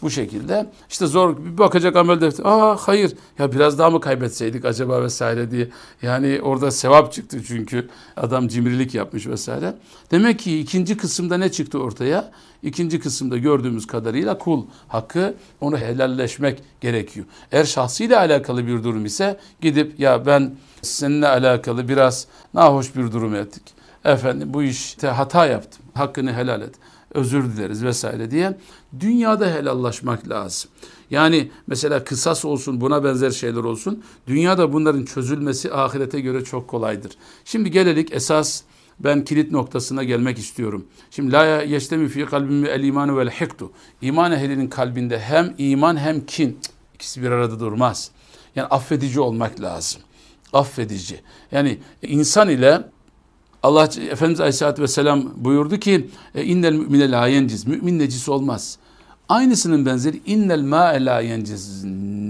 Bu şekilde işte zor bir bakacak amel defteri. Aa hayır ya biraz daha mı kaybetseydik acaba vesaire diye. Yani orada sevap çıktı çünkü adam cimrilik yapmış vesaire. Demek ki ikinci kısımda ne çıktı ortaya? İkinci kısımda gördüğümüz kadarıyla kul hakkı, onu helalleşmek gerekiyor. Eğer şahsıyla alakalı bir durum ise gidip ya ben seninle alakalı biraz nahoş bir durum ettik. Efendim bu işte hata yaptım. Hakkını helal et. Özür dileriz vesaire diye dünyada helallaşmak lazım. Yani mesela kısas olsun, buna benzer şeyler olsun. Dünyada bunların çözülmesi ahirete göre çok kolaydır. Şimdi gelelik esas ben kilit noktasına gelmek istiyorum. Şimdi la yeştemi fi kalbimi el imanu vel hiktu. İman ehlinin kalbinde hem iman hem kin. İkisi bir arada durmaz. Yani affedici olmak lazım. Affedici. Yani insan ile Allah Efendimiz Aleyhisselatü Vesselam buyurdu ki innel mümine la yenciz. Mümin necis olmaz. Aynısının benzeri innel ma'e la yenciz.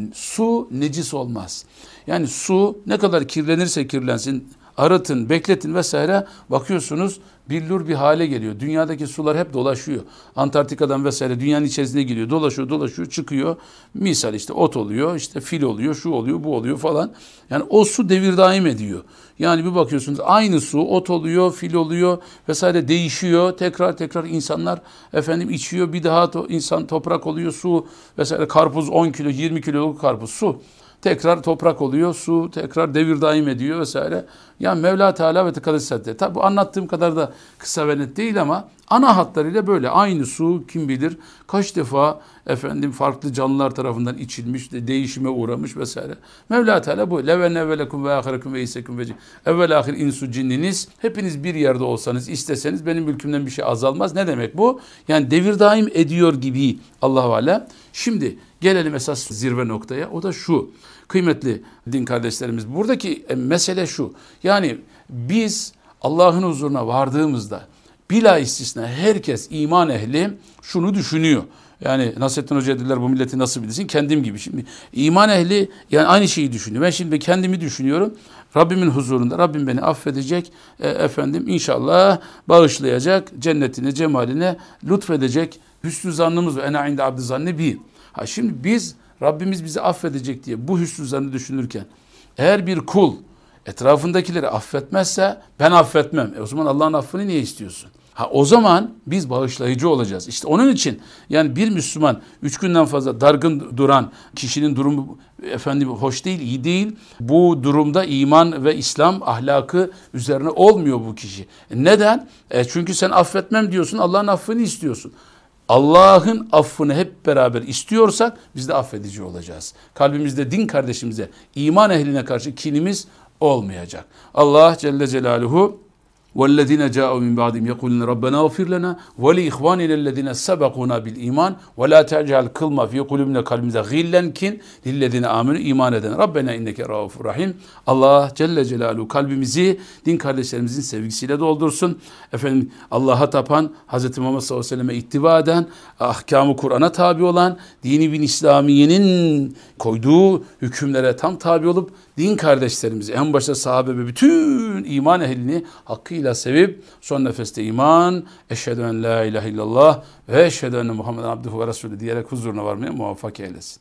Su necis olmaz. Yani su ne kadar kirlenirse kirlensin, arıtın, bekletin vesaire bakıyorsunuz billur bir hale geliyor. Dünyadaki sular hep dolaşıyor. Antarktika'dan vesaire dünyanın içerisine giriyor. Dolaşıyor, dolaşıyor, çıkıyor. Misal işte ot oluyor, işte fil oluyor, şu oluyor, bu oluyor falan. Yani o su devir daim ediyor. Yani bir bakıyorsunuz aynı su ot oluyor, fil oluyor vesaire değişiyor. Tekrar tekrar insanlar efendim içiyor. Bir daha to, insan toprak oluyor, su vesaire karpuz on kilo, yirmi kiloluk karpuz su. Tekrar toprak oluyor, su tekrar devir daim ediyor vesaire. Yani Mevla Teala ve Tekaddes. Tabi bu anlattığım kadar da kısa ve net değil ama ana hatlarıyla böyle. Aynı su kim bilir kaç defa efendim farklı canlılar tarafından içilmiş, değişime uğramış vesaire. Mevla Teala bu. Leven evvelekum ve ahirekum ve isekum ve evvel ahir insu cinniniz. Hepiniz bir yerde olsanız, isteseniz benim mülkümden bir şey azalmaz. Ne demek bu? Yani devir daim ediyor gibi Allah-u Alem. Şimdi gelelim esas zirve noktaya. O da şu. Kıymetli din kardeşlerimiz, buradaki mesele şu. Yani biz Allah'ın huzuruna vardığımızda bila istisna herkes iman ehli şunu düşünüyor. Yani Nasrettin Hoca dediler bu milleti nasıl bilirsin? Kendim gibi. Şimdi iman ehli yani aynı şeyi düşünüyor. Ben şimdi kendimi düşünüyorum. Rabbimin huzurunda Rabbim beni affedecek. E, efendim inşallah bağışlayacak. Cennetine, cemaline lütfedecek. Hüsnü zannımız var. Ena inde abdü zanni bir. Ha şimdi biz Rabbimiz bizi affedecek diye bu hüsnü zannı düşünürken eğer bir kul etrafındakileri affetmezse ben affetmem. E o zaman Allah'ın affını niye istiyorsun? Ha o zaman biz bağışlayıcı olacağız. İşte onun için yani bir Müslüman üç günden fazla dargın duran kişinin durumu efendim hoş değil, iyi değil. Bu durumda iman ve İslam ahlakı üzerine olmuyor bu kişi. E neden? E çünkü sen affetmem diyorsun, Allah'ın affını istiyorsun. Allah'ın affını hep beraber istiyorsak biz de affedici olacağız. Kalbimizde din kardeşimize, iman ehline karşı kinimiz olmayacak. Allah Celle Celaluhu وَالَّذِينَ جَاءُوا مِنْ بَعْدِهِمْ يَقُولُونَ رَبَّنَا اغْفِرْ لَنَا وَلِإِخْوَانِنَا الَّذِينَ سَبَقُونَا بِالْإِيمَانِ وَلَا تَجْعَلْ قِلْمَا فِي قُلُوبِنَا kalbimize غِلًّا kin lillezine amenu iman eden. Rabbena inneke raufur rahim. Allah Celle Celaluhu kalbimizi din kardeşlerimizin sevgisiyle doldursun. Efendim Allah'a tapan, Hz. Muhammed sallallahu aleyhi ve selleme ittiba eden, ahkamı Kur'an'a tabi olan, dini bin İslamiye'nin koyduğu hükümlere tam tabi olup din kardeşlerimizi en başta sahabe ve bütün iman ehlini hakkıyla sevip son nefeste iman, eşhedü en la ilahe illallah ve eşhedü enne Muhammeden abduhu ve resulü diyerek huzuruna varmaya muvaffak eylesin.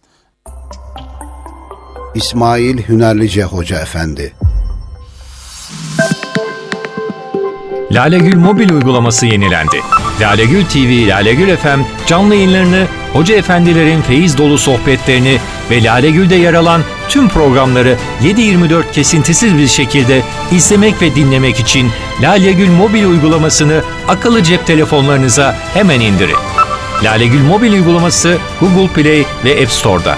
İsmail Hünerlice Hoca Efendi. Lalegül mobil uygulaması yenilendi. Lalegül T V, Lalegül F M canlı yayınlarını, hoca efendilerin feyiz dolu sohbetlerini ve Lalegül'de yer alan tüm programları yedi yirmi dört kesintisiz bir şekilde izlemek ve dinlemek için Lalegül mobil uygulamasını akıllı cep telefonlarınıza hemen indirin. Lalegül mobil uygulaması Google Play ve App Store'da.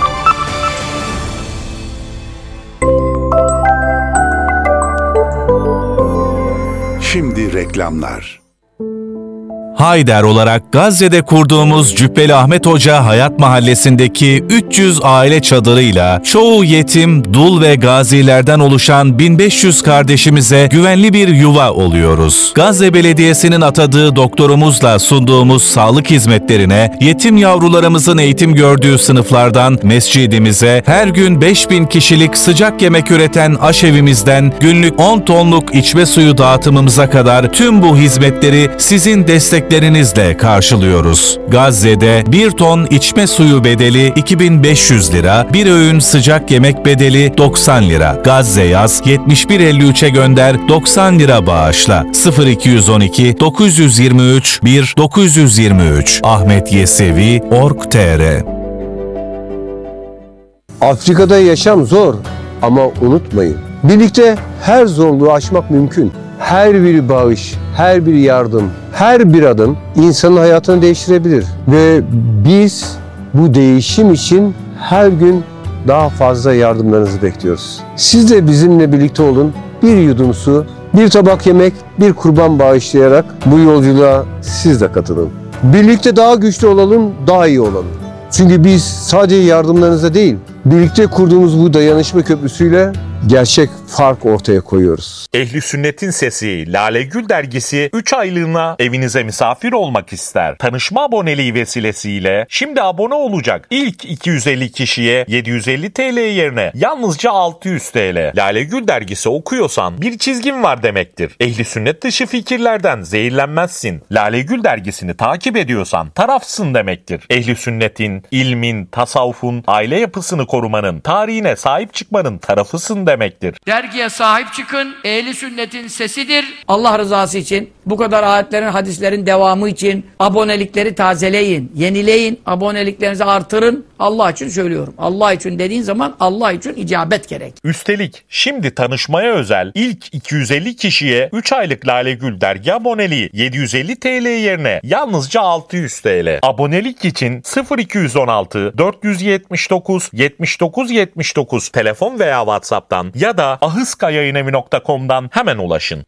Şimdi reklamlar. Hayder olarak Gazze'de kurduğumuz Cübbeli Ahmet Hoca Hayat Mahallesi'ndeki üç yüz aile çadırıyla çoğu yetim, dul ve gazilerden oluşan bin beş yüz kardeşimize güvenli bir yuva oluyoruz. Gazze Belediyesi'nin atadığı doktorumuzla sunduğumuz sağlık hizmetlerine, yetim yavrularımızın eğitim gördüğü sınıflardan mescidimize, her gün beş bin kişilik sıcak yemek üreten aşevimizden günlük on tonluk içme suyu dağıtımımıza kadar tüm bu hizmetleri sizin destek desteklerinizle karşılıyoruz. Gazze'de bir ton içme suyu bedeli iki bin beş yüz lira, bir öğün sıcak yemek bedeli doksan lira. Gazze yaz yetmiş bir elli üçe gönder doksan lira bağışla. sıfır iki on iki dokuz yüz yirmi üç bir dokuz yüz yirmi üç Ahmet Yesevi nokta org nokta tr. Afrika'da yaşam zor ama unutmayın. Birlikte her zorluğu aşmak mümkün. Her bir bağış, her bir yardım, her bir adım insanın hayatını değiştirebilir. Ve biz bu değişim için her gün daha fazla yardımlarınızı bekliyoruz. Siz de bizimle birlikte olun. Bir yudum su, bir tabak yemek, bir kurban bağışlayarak bu yolculuğa siz de katılın. Birlikte daha güçlü olalım, daha iyi olalım. Çünkü biz sadece yardımlarınızla değil, birlikte kurduğumuz bu dayanışma köprüsüyle gerçek fark ortaya koyuyoruz. Ehli Sünnet'in Sesi Lale Gül dergisi üç aylığına evinize misafir olmak ister. Tanışma aboneliği vesilesiyle şimdi abone olacak ilk iki yüz elli kişiye yedi yüz elli TL yerine yalnızca altı yüz TL. Lale Gül dergisi okuyorsan bir çizgin var demektir. Ehli Sünnet dışı fikirlerden zehirlenmezsin. Lale Gül dergisini takip ediyorsan tarafsın demektir. Ehli Sünnet'in, ilmin, tasavvufun, aile yapısını korumanın, tarihine sahip çıkmanın tarafısın demektir. demektir. Dergiye sahip çıkın. Ehli sünnetin sesidir. Allah rızası için, bu kadar ayetlerin, hadislerin devamı için abonelikleri tazeleyin, yenileyin, aboneliklerinizi artırın. Allah için söylüyorum. Allah için dediğin zaman Allah için icabet gerek. Üstelik şimdi tanışmaya özel ilk iki yüz elli kişiye üç aylık Lale Gül dergi aboneliği yedi yüz elli TL yerine yalnızca altı yüz TL. Abonelik için sıfır iki on altı dört yüz yetmiş dokuz yetmiş dokuz yetmiş dokuz telefon veya WhatsApp'tan ya da ahıskayayinevi nokta com'dan hemen ulaşın.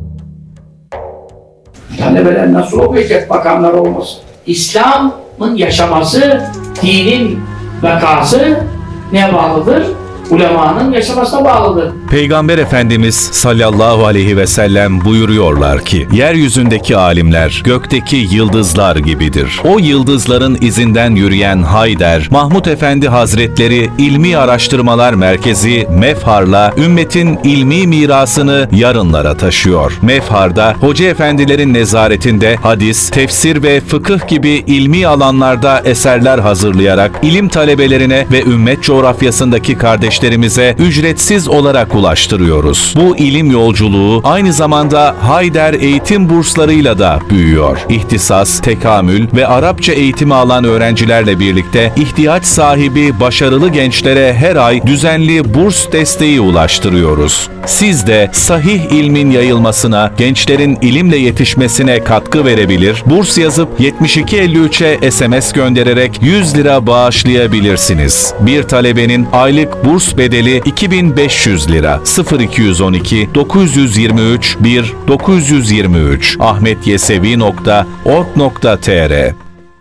Talebeler nasıl okuyacak bakanlar olmasın? İslam'ın yaşaması, dinin bekası neye bağlıdır? Ulemanın yaşamasına bağlıdır. Peygamber Efendimiz sallallahu aleyhi ve sellem buyuruyorlar ki, yeryüzündeki alimler gökteki yıldızlar gibidir. O yıldızların izinden yürüyen Hayder, Mahmud Efendi Hazretleri İlmi Araştırmalar Merkezi Mefhar'la ümmetin ilmi mirasını yarınlara taşıyor. Mefhar'da hoca efendilerin nezaretinde hadis, tefsir ve fıkıh gibi ilmi alanlarda eserler hazırlayarak ilim talebelerine ve ümmet coğrafyasındaki kardeşlerimize ücretsiz olarak ulaştırıyoruz. Bu ilim yolculuğu aynı zamanda Hayder eğitim burslarıyla da büyüyor. İhtisas, tekamül ve Arapça eğitimi alan öğrencilerle birlikte ihtiyaç sahibi başarılı gençlere her ay düzenli burs desteği ulaştırıyoruz. Siz de sahih ilmin yayılmasına, gençlerin ilimle yetişmesine katkı verebilir, burs yazıp yetmiş iki elli üçe S M S göndererek yüz lira bağışlayabilirsiniz. Bir talebenin aylık burs bedeli iki bin beş yüz lira. sıfır iki on iki dokuz yüz yirmi üç bir dokuz yüz yirmi üç ahmet yesevi nokta org nokta tr.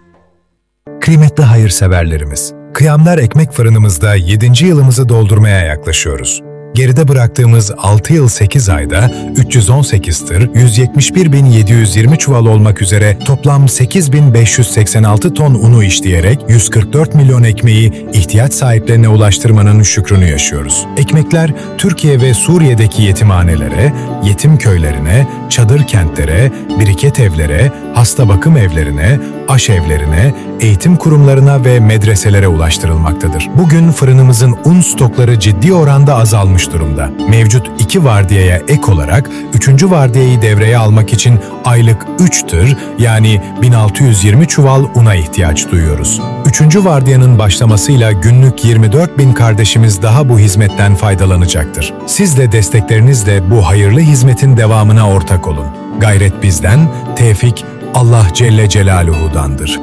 Kıymetli hayırseverlerimiz, Kıyamlar Ekmek Fırınımızda yedinci yılımızı doldurmaya yaklaşıyoruz. Geride bıraktığımız altı yıl sekiz ayda üç yüz on sekiz tır, yüz yetmiş bir bin yedi yüz yirmi çuval olmak üzere toplam sekiz bin beş yüz seksen altı ton unu işleyerek yüz kırk dört milyon ekmeği ihtiyaç sahiplerine ulaştırmanın şükrünü yaşıyoruz. Ekmekler Türkiye ve Suriye'deki yetimhanelere, yetim köylerine, çadır kentlere, biriket evlere, hasta bakım evlerine, aşevlerine, eğitim kurumlarına ve medreselere ulaştırılmaktadır. Bugün fırınımızın un stokları ciddi oranda azalmış durumda. Mevcut iki vardiyaya ek olarak üçüncü vardiyayı devreye almak için aylık üç tır yani bin altı yüz yirmi çuval una ihtiyaç duyuyoruz. Üçüncü vardiyanın başlamasıyla günlük yirmi dört bin kardeşimiz daha bu hizmetten faydalanacaktır. Siz de desteklerinizle bu hayırlı hizmetin devamına ortak olun. Gayret bizden, tevfik Allah Celle Celaluhu'dandır.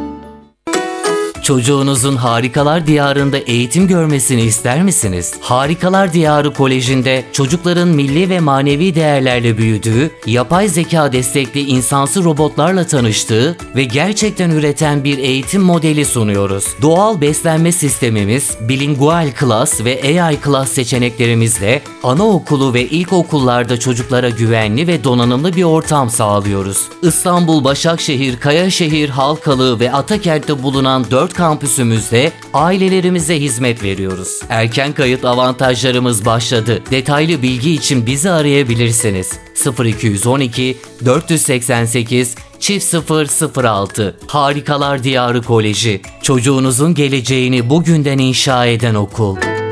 Çocuğunuzun Harikalar Diyarı'nda eğitim görmesini ister misiniz? Harikalar Diyarı Koleji'nde çocukların milli ve manevi değerlerle büyüdüğü, yapay zeka destekli insansı robotlarla tanıştığı ve gerçekten üreten bir eğitim modeli sunuyoruz. Doğal beslenme sistemimiz, bilingual class ve A I class seçeneklerimizle anaokulu ve ilkokullarda çocuklara güvenli ve donanımlı bir ortam sağlıyoruz. İstanbul, Başakşehir, Kayaşehir, Halkalı ve Atakent'te bulunan dört kampüsümüzde ailelerimize hizmet veriyoruz. Erken kayıt avantajlarımız başladı. Detaylı bilgi için bizi arayabilirsiniz. sıfır iki yüz on iki dört seksen sekiz çift sıfır sıfır altı Harikalar Diyarı Koleji. Çocuğunuzun geleceğini bugünden inşa eden okul.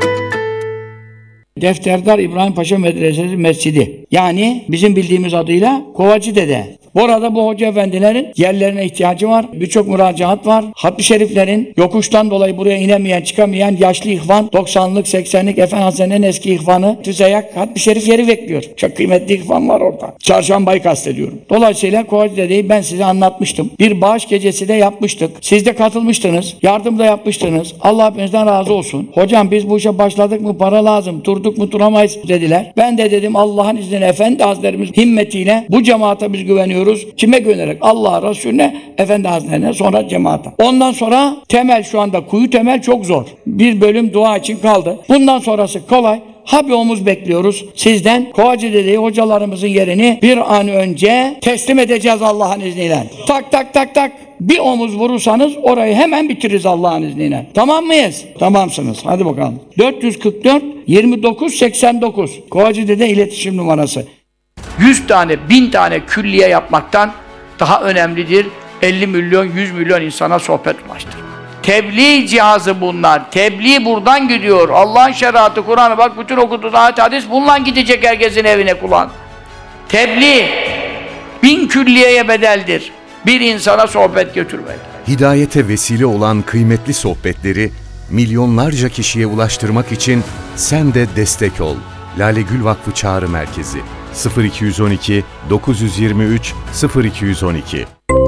Defterdar İbrahim Paşa Medresesi Mescidi. Yani bizim bildiğimiz adıyla Kovacı Dede. Bu arada bu hoca efendilerin yerlerine ihtiyacı var. Birçok müracaat var. Hatmi şeriflerin yokuştan dolayı buraya inemeyen, çıkamayan yaşlı ihvan, doksanlık, seksenlik Efendi Hazretleri'nin eski ihvanı Tüzeyak Hatmi şerif yeri bekliyor. Çok kıymetli ihvan var orada. Çarşambayı kastediyorum. Dolayısıyla Kovacı Dede'yi ben size anlatmıştım. Bir bağış gecesi de yapmıştık. Siz de katılmıştınız. Yardım da yapmıştınız. Allah hepinizden razı olsun. Hocam biz bu işe başladık mı para lazım. Durduk mu duramayız dediler. Ben de dedim Allah'ın izniyle Efendi Hazretlerimiz himmetiyle bu cemaate biz güveniyoruz. Kime güvenerek? Allah'a, Resulüne, Efendi Hazretlerine, sonra cemaate. Ondan sonra temel şu anda kuyu temel çok zor. Bir bölüm dua için kaldı. Bundan sonrası kolay. Ha bir omuz bekliyoruz sizden. Kovacı Dede'yi hocalarımızın yerini bir an önce teslim edeceğiz Allah'ın izniyle. Tak tak tak tak. Bir omuz vurursanız orayı hemen bitiririz Allah'ın izniyle. Tamam mıyız? Tamamsınız. Hadi bakalım. dört yüz kırk dört yirmi dokuz seksen dokuz Kovacı Dede iletişim numarası. yüz tane, bin tane külliye yapmaktan daha önemlidir. elli milyon, yüz milyon insana sohbet ulaştır. Tebliğ cihazı bunlar. Tebliğ buradan gidiyor. Allah'ın şeriatı, Kur'an'ı bak bütün okuduğun ayet hadis bununla gidecek herkesin evine kulağın. Tebliğ bin külliyeye bedeldir. Bir insana sohbet götürmek. Hidayete vesile olan kıymetli sohbetleri milyonlarca kişiye ulaştırmak için sen de destek ol. Lale Gül Vakfı Çağrı Merkezi sıfır iki yüz on iki dokuz yüz yirmi üç sıfır iki yüz on iki.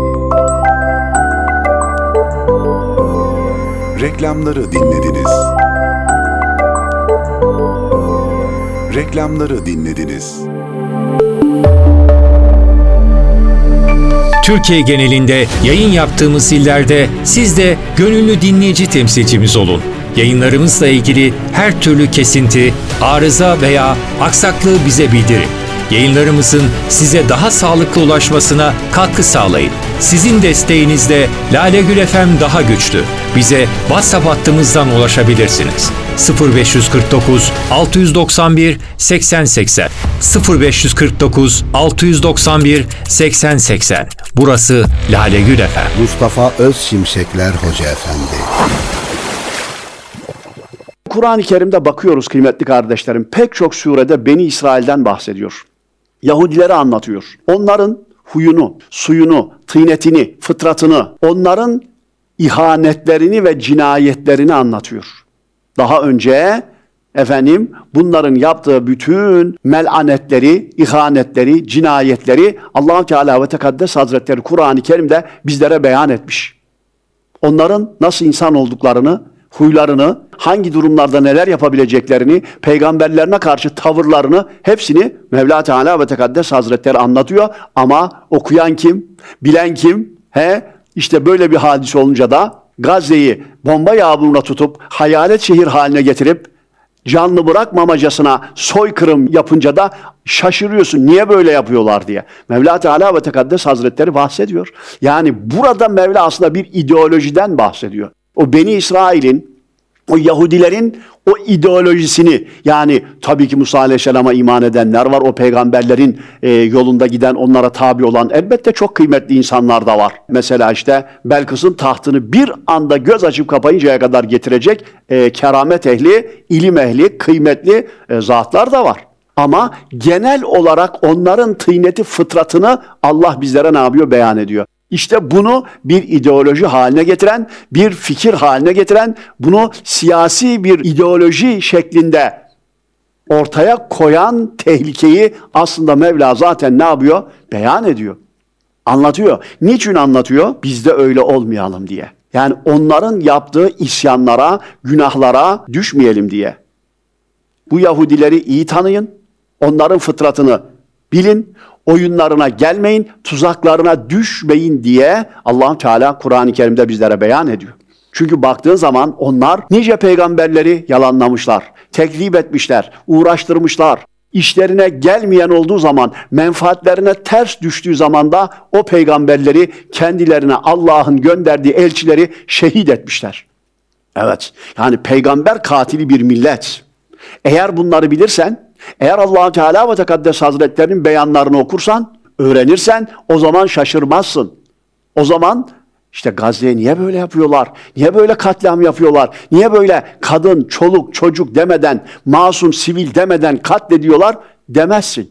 Reklamları dinlediniz. Reklamları dinlediniz. Türkiye genelinde yayın yaptığımız illerde siz de gönüllü dinleyici temsilcimiz olun. Yayınlarımızla ilgili her türlü kesinti, arıza veya aksaklığı bize bildirin. Yayınlarımızın size daha sağlıklı ulaşmasına katkı sağlayın. Sizin desteğinizle Lale Gül F M daha güçlü. Bize WhatsApp hattımızdan ulaşabilirsiniz. sıfır beş kırk dokuz altı doksan bir seksen seksen sıfır beş kırk dokuz altı doksan bir seksen seksen. Burası Lale Gül F M. Mustafa Özşimşekler Hoca Efendi. Kur'an-ı Kerim'de bakıyoruz kıymetli kardeşlerim. Pek çok surede Beni İsrail'den bahsediyor. Yahudileri anlatıyor. Onların huyunu, suyunu, tıynetini, fıtratını, onların ihanetlerini ve cinayetlerini anlatıyor. Daha önce efendim bunların yaptığı bütün melanetleri, ihanetleri, cinayetleri Allah-u Teala ve Tekaddes Hazretleri Kur'an-ı Kerim'de bizlere beyan etmiş. Onların nasıl insan olduklarını, huylarını, hangi durumlarda neler yapabileceklerini, peygamberlerine karşı tavırlarını hepsini Mevla Teala ve Tekaddes Hazretleri anlatıyor. Ama okuyan kim? Bilen kim? He? İşte böyle bir hadise olunca da Gazze'yi bomba yağmuruna tutup hayalet şehir haline getirip canlı bırakmamacasına soykırım yapınca da şaşırıyorsun. Niye böyle yapıyorlar diye. Mevla Teala ve Tekaddes Hazretleri bahsediyor. Yani burada Mevla aslında bir ideolojiden bahsediyor. O Beni İsrail'in, o Yahudilerin o ideolojisini, yani tabii ki Musa Aleyhisselam'a iman edenler var, o peygamberlerin e, yolunda giden, onlara tabi olan elbette çok kıymetli insanlar da var. Mesela işte Belkıs'ın tahtını bir anda göz açıp kapayıncaya kadar getirecek e, keramet ehli, ilim ehli, kıymetli e, zatlar da var. Ama genel olarak onların tıyneti, fıtratını Allah bizlere ne yapıyor? Beyan ediyor. İşte bunu bir ideoloji haline getiren, bir fikir haline getiren, bunu siyasi bir ideoloji şeklinde ortaya koyan tehlikeyi aslında Mevla zaten ne yapıyor? Beyan ediyor. Anlatıyor. Niçin anlatıyor? Biz de öyle olmayalım diye. Yani onların yaptığı isyanlara, günahlara düşmeyelim diye. Bu Yahudileri iyi tanıyın, onların fıtratını bilin, oyunlarına gelmeyin, tuzaklarına düşmeyin diye Allah Teala Kur'an-ı Kerim'de bizlere beyan ediyor. Çünkü baktığın zaman onlar nice peygamberleri yalanlamışlar, tekzip etmişler, uğraştırmışlar. işlerine gelmeyen olduğu zaman, menfaatlerine ters düştüğü zaman da o peygamberleri, kendilerine Allah'ın gönderdiği elçileri şehit etmişler. Evet, yani peygamber katili bir millet. Eğer bunları bilirsen, eğer Allah Teala ve Tekaddes Hazretlerinin beyanlarını okursan, öğrenirsen o zaman şaşırmazsın. O zaman işte Gazze'ye niye böyle yapıyorlar? Niye böyle katliam yapıyorlar? Niye böyle kadın, çoluk, çocuk demeden, masum, sivil demeden katlediyorlar demezsin.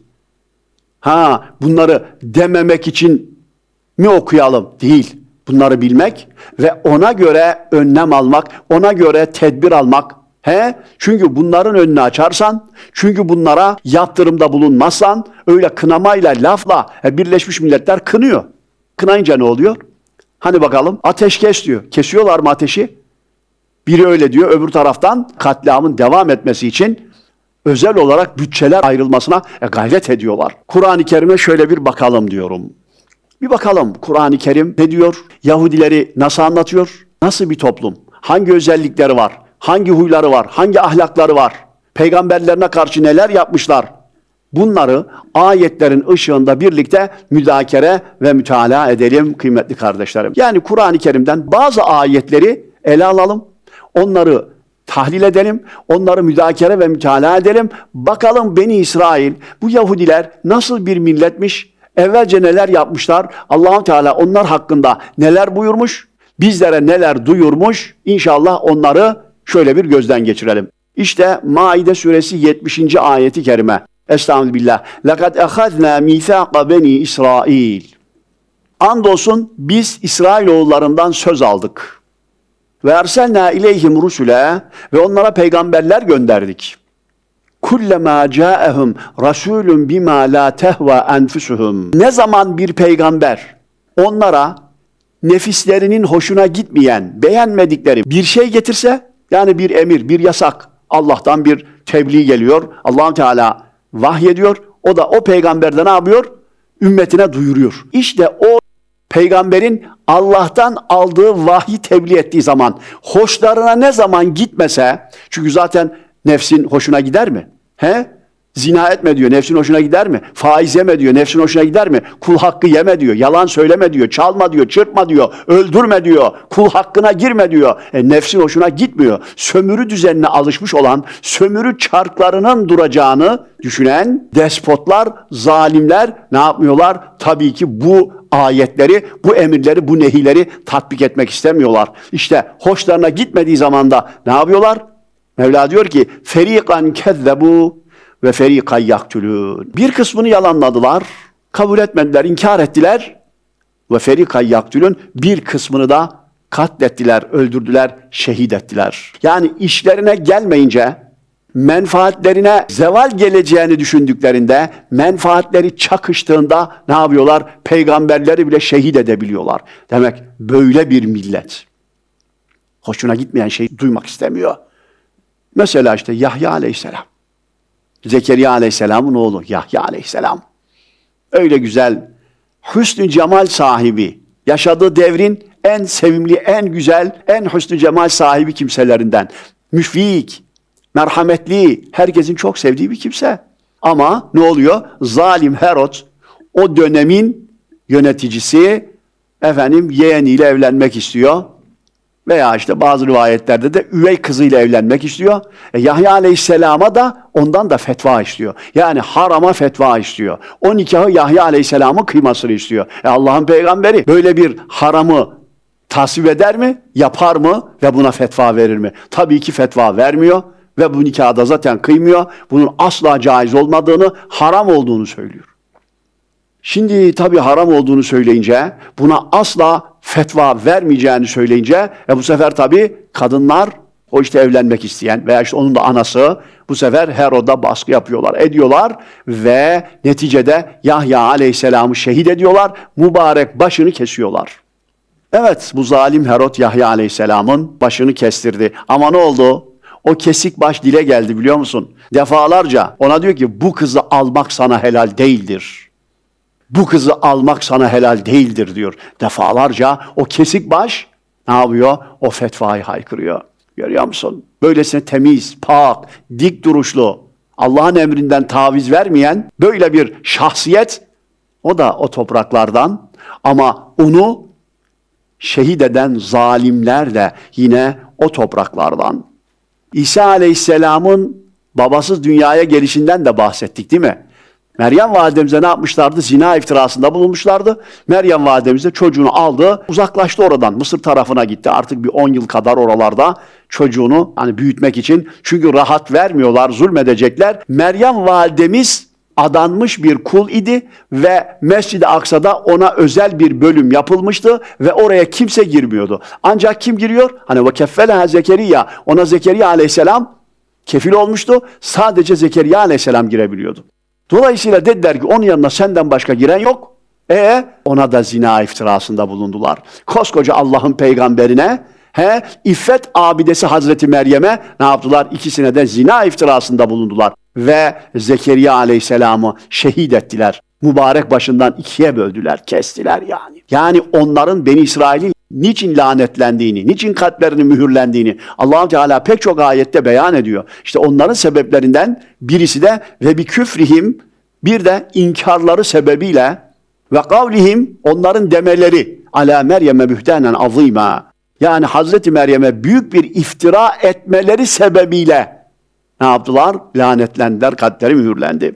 Ha, bunları dememek için mi okuyalım? Değil. Bunları bilmek ve ona göre önlem almak, ona göre tedbir almak. He? Çünkü bunların önünü açarsan, çünkü bunlara yaptırımda bulunmazsan, öyle kınamayla, lafla Birleşmiş Milletler kınıyor. Kınayınca ne oluyor? Hani bakalım ateşkes diyor. Kesiyorlar mı ateşi? Biri öyle diyor. Öbür taraftan katliamın devam etmesi için özel olarak bütçeler ayrılmasına gayret ediyorlar. Kur'an-ı Kerim'e şöyle bir bakalım diyorum. Bir bakalım Kur'an-ı Kerim ne diyor? Yahudileri nasıl anlatıyor? Nasıl bir toplum? Hangi özellikleri var? Hangi huyları var? Hangi ahlakları var? Peygamberlerine karşı neler yapmışlar? Bunları ayetlerin ışığında birlikte müzakere ve mütalaa edelim kıymetli kardeşlerim. Yani Kur'an-ı Kerim'den bazı ayetleri ele alalım, onları tahlil edelim, onları müzakere ve mütalaa edelim. Bakalım Beni İsrail, bu Yahudiler nasıl bir milletmiş, evvelce neler yapmışlar, Allah-u Teala onlar hakkında neler buyurmuş, bizlere neler duyurmuş, İnşallah onları şöyle bir gözden geçirelim. İşte Maide suresi yetmişinci ayeti kerime. Estağfirullah. Lekad ehadna mithaq beni İsrail. Andolsun biz İsrailoğullarından söz aldık. Ve erselna ileyhim rusule ve onlara peygamberler gönderdik. Kullema ca'ehum rasulun bima la tehva enfusuhum. Ne zaman bir peygamber onlara nefislerinin hoşuna gitmeyen, beğenmedikleri bir şey getirse, yani bir emir, bir yasak, Allah'tan bir tebliğ geliyor, Allah Teala vahyediyor, o da o peygamberde ne yapıyor? Ümmetine duyuruyor. İşte o peygamberin Allah'tan aldığı vahyi tebliğ ettiği zaman, hoşlarına ne zaman gitmese, çünkü zaten nefsin hoşuna gider mi? He? Zina etme diyor, nefsin hoşuna gider mi? Faiz yeme diyor, nefsin hoşuna gider mi? Kul hakkı yeme diyor, yalan söyleme diyor, çalma diyor, çırpma diyor, öldürme diyor, kul hakkına girme diyor. E, nefsin hoşuna gitmiyor. Sömürü düzenine alışmış olan, sömürü çarklarının duracağını düşünen despotlar, zalimler ne yapmıyorlar? Tabii ki bu ayetleri, bu emirleri, bu nehileri tatbik etmek istemiyorlar. İşte hoşlarına gitmediği zaman da ne yapıyorlar? Mevla diyor ki, feriqan kezzebu ve feriqan yaktulun. Bir kısmını yalanladılar, kabul etmediler, inkar ettiler. Ve feriqan yaktulun, bir kısmını da katlettiler, öldürdüler, şehit ettiler. Yani işlerine gelmeyince, menfaatlerine zeval geleceğini düşündüklerinde, menfaatleri çakıştığında ne yapıyorlar? Peygamberleri bile şehit edebiliyorlar. Demek böyle bir millet. Hoşuna gitmeyen şeyi duymak istemiyor. Mesela işte Yahya Aleyhisselam. Zekeriya Aleyhisselam'ın oğlu Yahya Aleyhisselam. Öyle güzel, hüsnü cemal sahibi, yaşadığı devrin en sevimli, en güzel, en hüsnü cemal sahibi kimselerinden. Müşfik, merhametli, herkesin çok sevdiği bir kimse. Ama ne oluyor? Zalim Herod, o dönemin yöneticisi, efendim yeğeniyle evlenmek istiyor. Veya işte bazı rivayetlerde de üvey kızıyla evlenmek istiyor. E, Yahya Aleyhisselam'a da ondan da fetva istiyor. Yani harama fetva istiyor. O nikahı Yahya Aleyhisselam'ın kıymasını istiyor. E, Allah'ın peygamberi böyle bir haramı tasvip eder mi? Yapar mı? Ve buna fetva verir mi? Tabii ki fetva vermiyor. Ve bu nikahı da zaten kıymıyor. Bunun asla caiz olmadığını, haram olduğunu söylüyor. Şimdi tabii haram olduğunu söyleyince, buna asla fetva vermeyeceğini söyleyince, e bu sefer tabii kadınlar, o işte evlenmek isteyen veya işte onun da anası, bu sefer Herod'a baskı yapıyorlar, ediyorlar ve neticede Yahya Aleyhisselam'ı şehit ediyorlar, mübarek başını kesiyorlar. Evet, bu zalim Herod Yahya Aleyhisselam'ın başını kestirdi. Ama ne oldu? O kesik baş dile geldi biliyor musun? Defalarca ona diyor ki, bu kızı almak sana helal değildir. Bu kızı almak sana helal değildir diyor. Defalarca o kesik baş ne yapıyor? O fetvayı haykırıyor. Görüyor musun? Böylesine temiz, pak, dik duruşlu, Allah'ın emrinden taviz vermeyen böyle bir şahsiyet, o da o topraklardan, ama onu şehit eden zalimler de yine o topraklardan. İsa Aleyhisselam'ın babasız dünyaya gelişinden de bahsettik değil mi? Meryem validemize ne yapmışlardı? Zina iftirasında bulunmuşlardı. Meryem validemiz de çocuğunu aldı, uzaklaştı oradan. Mısır tarafına gitti. Artık bir on yıl kadar oralarda çocuğunu hani büyütmek için. Çünkü rahat vermiyorlar, zulmedecekler. Meryem validemiz adanmış bir kul idi ve Mescid-i Aksa'da ona özel bir bölüm yapılmıştı ve oraya kimse girmiyordu. Ancak kim giriyor? Hani ve keffeleha Zekeriya, ona Zekeriya Aleyhisselam kefil olmuştu. Sadece Zekeriya Aleyhisselam girebiliyordu. Dolayısıyla dediler ki onun yanına senden başka giren yok. E ona da zina iftirasında bulundular. Koskoca Allah'ın peygamberine, he, İffet abidesi Hazreti Meryem'e ne yaptılar? İkisine de zina iftirasında bulundular. Ve Zekeriya Aleyhisselam'ı şehit ettiler. Mübarek başından ikiye böldüler, kestiler yani. Yani onların Beni İsrail'in niçin lanetlendiğini, niçin kalplerinin mühürlendiğini Allah-u Teala pek çok ayette beyan ediyor. İşte onların sebeplerinden birisi de ve bi küfrihim, bir de inkarları sebebiyle ve kavlihim, onların demeleri ala Meryem'e bühtenen azîmâ, yani Hazreti Meryem'e büyük bir iftira etmeleri sebebiyle ne yaptılar? Lanetlendiler, kalpleri mühürlendi.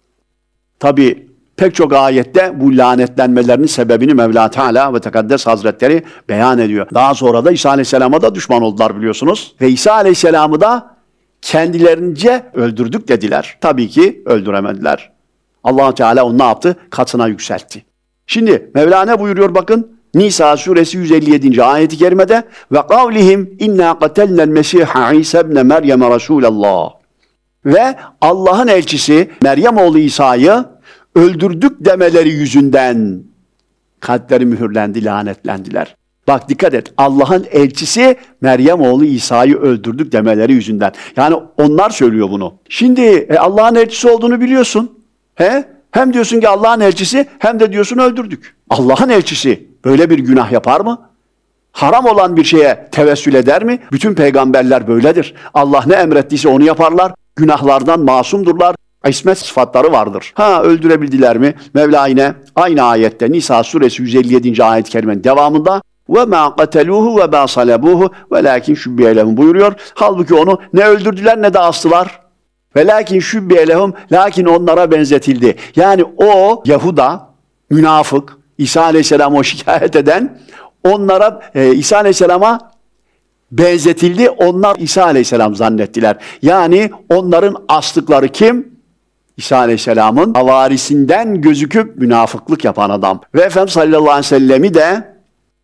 Tabi pek çok ayette bu lanetlenmelerinin sebebini Mevla Teala ve Tekaddes Hazretleri beyan ediyor. Daha sonra da İsa Aleyhisselam'a da düşman oldular biliyorsunuz. Ve İsa Aleyhisselam'ı da kendilerince öldürdük dediler. Tabii ki öldüremediler. Allah Teala onu ne yaptı? Katına yükseltti. Şimdi Mevla ne buyuruyor bakın? Nisa suresi yüz elli yedinci ayeti kerimede ve kavlihim inna qatelnel Mesih İsa ibn Meryem Resulallah. Ve Allah'ın elçisi Meryem oğlu İsa'yı öldürdük demeleri yüzünden kalpleri mühürlendi, lanetlendiler. Bak dikkat et, Allah'ın elçisi Meryem oğlu İsa'yı öldürdük demeleri yüzünden. Yani onlar söylüyor bunu. Şimdi e, Allah'ın elçisi olduğunu biliyorsun. He? Hem diyorsun ki Allah'ın elçisi, hem de diyorsun öldürdük. Allah'ın elçisi böyle bir günah yapar mı? Haram olan bir şeye tevessül eder mi? Bütün peygamberler böyledir. Allah ne emrettiyse onu yaparlar. Günahlardan masumdurlar. İsmet sıfatları vardır. Ha öldürebildiler mi? Mevla yine aynı ayette Nisa suresi yüz elli yedinci ayet-i kerimenin devamında ve ma qataluhu ve ma salabuhu velakin şubbihe lehum buyuruyor. Halbuki onu ne öldürdüler ne de astılar. Velakin şubbihe lehum, lakin onlara benzetildi. Yani o Yahuda, münafık, İsa Aleyhisselam'ı şikayet eden onlara e, İsa Aleyhisselam'a benzetildi. Onlar İsa Aleyhisselam zannettiler. Yani onların astıkları kim? İsa Aleyhisselam'ın havarisinden gözüküp münafıklık yapan adam. Ve Efendimiz sallallahu aleyhi ve sellem'i de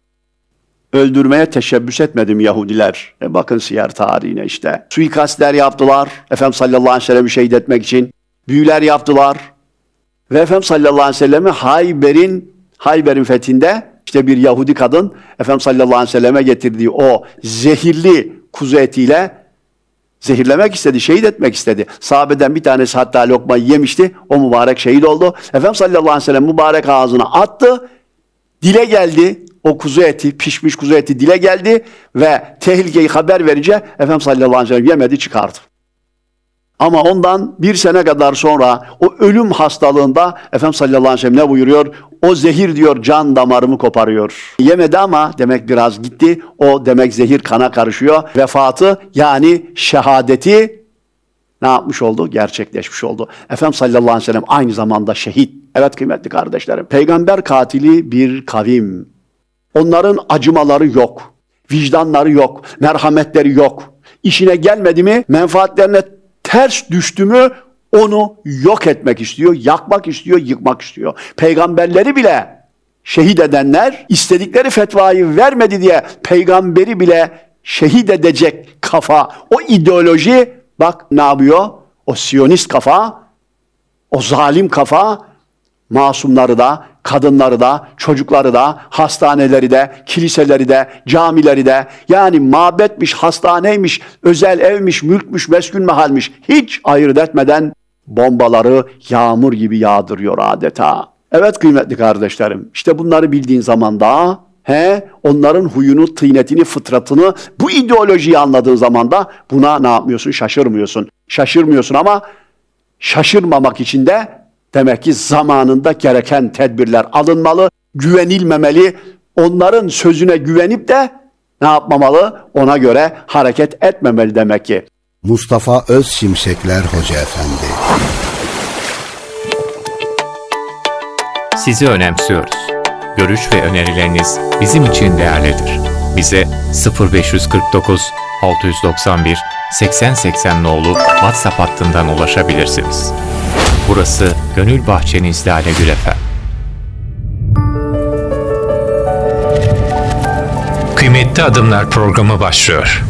öldürmeye teşebbüs etmedim Yahudiler. E bakın siyer tarihine işte. Suikastler yaptılar. Efendimiz sallallahu aleyhi ve sellem'i şehit etmek için. Büyüler yaptılar. Ve Efendimiz sallallahu aleyhi ve sellem'i Hayber'in Hayber'in fethinde işte bir Yahudi kadın Efendimiz sallallahu aleyhi ve selleme getirdiği o zehirli kuzu etiyle zehirlemek istedi, şehit etmek istedi. Sahabeden bir tanesi hatta lokmayı yemişti. O mübarek şehit oldu. Efendimiz sallallahu aleyhi ve sellem mübarek ağzına attı. Dile geldi. O kuzu eti, pişmiş kuzu eti dile geldi ve tehlikeyi haber verince Efendimiz sallallahu aleyhi ve sellem yemedi, çıkardı. Ama ondan bir sene kadar sonra o ölüm hastalığında Efendimiz sallallahu aleyhi ve sellem ne buyuruyor? O zehir diyor can damarımı koparıyor. Yemedi ama demek biraz gitti. O demek zehir kana karışıyor. Vefatı yani şehadeti ne yapmış oldu? Gerçekleşmiş oldu. Efendimiz sallallahu aleyhi ve sellem aynı zamanda şehit. Evet kıymetli kardeşlerim. Peygamber katili bir kavim. Onların acımaları yok. Vicdanları yok. Merhametleri yok. İşine gelmedi mi, menfaatlerine ters düştü mü onu yok etmek istiyor, yakmak istiyor, yıkmak istiyor. Peygamberleri bile şehit edenler istedikleri fetvayı vermedi diye peygamberi bile şehit edecek kafa, o ideoloji bak ne yapıyor? O Siyonist kafa, o zalim kafa masumları da, kadınları da, çocukları da, hastaneleri de, kiliseleri de, camileri de, yani mabetmiş, hastaneymiş, özel evmiş, mülkmüş, meskun mehalmiş, hiç ayırt etmeden bombaları yağmur gibi yağdırıyor adeta. Evet kıymetli kardeşlerim, işte bunları bildiğin zaman da, he, onların huyunu, tıynetini, fıtratını, bu ideolojiyi anladığın zaman da buna ne yapmıyorsun? Şaşırmıyorsun. Şaşırmıyorsun ama şaşırmamak için de demek ki zamanında gereken tedbirler alınmalı, güvenilmemeli. Onların sözüne güvenip de ne yapmamalı? Ona göre hareket etmemeli demek ki. Mustafa Özşimşekler Hoca Efendi. Sizi önemsiyoruz. Görüş ve önerileriniz bizim için değerlidir. Bize sıfır beş kırk dokuz altı yüz doksan bir seksen seksen nolu WhatsApp hattından ulaşabilirsiniz. Burası Gönül Bahçeniz Lale Gül Efem. Kıymetli Adımlar programı başlıyor.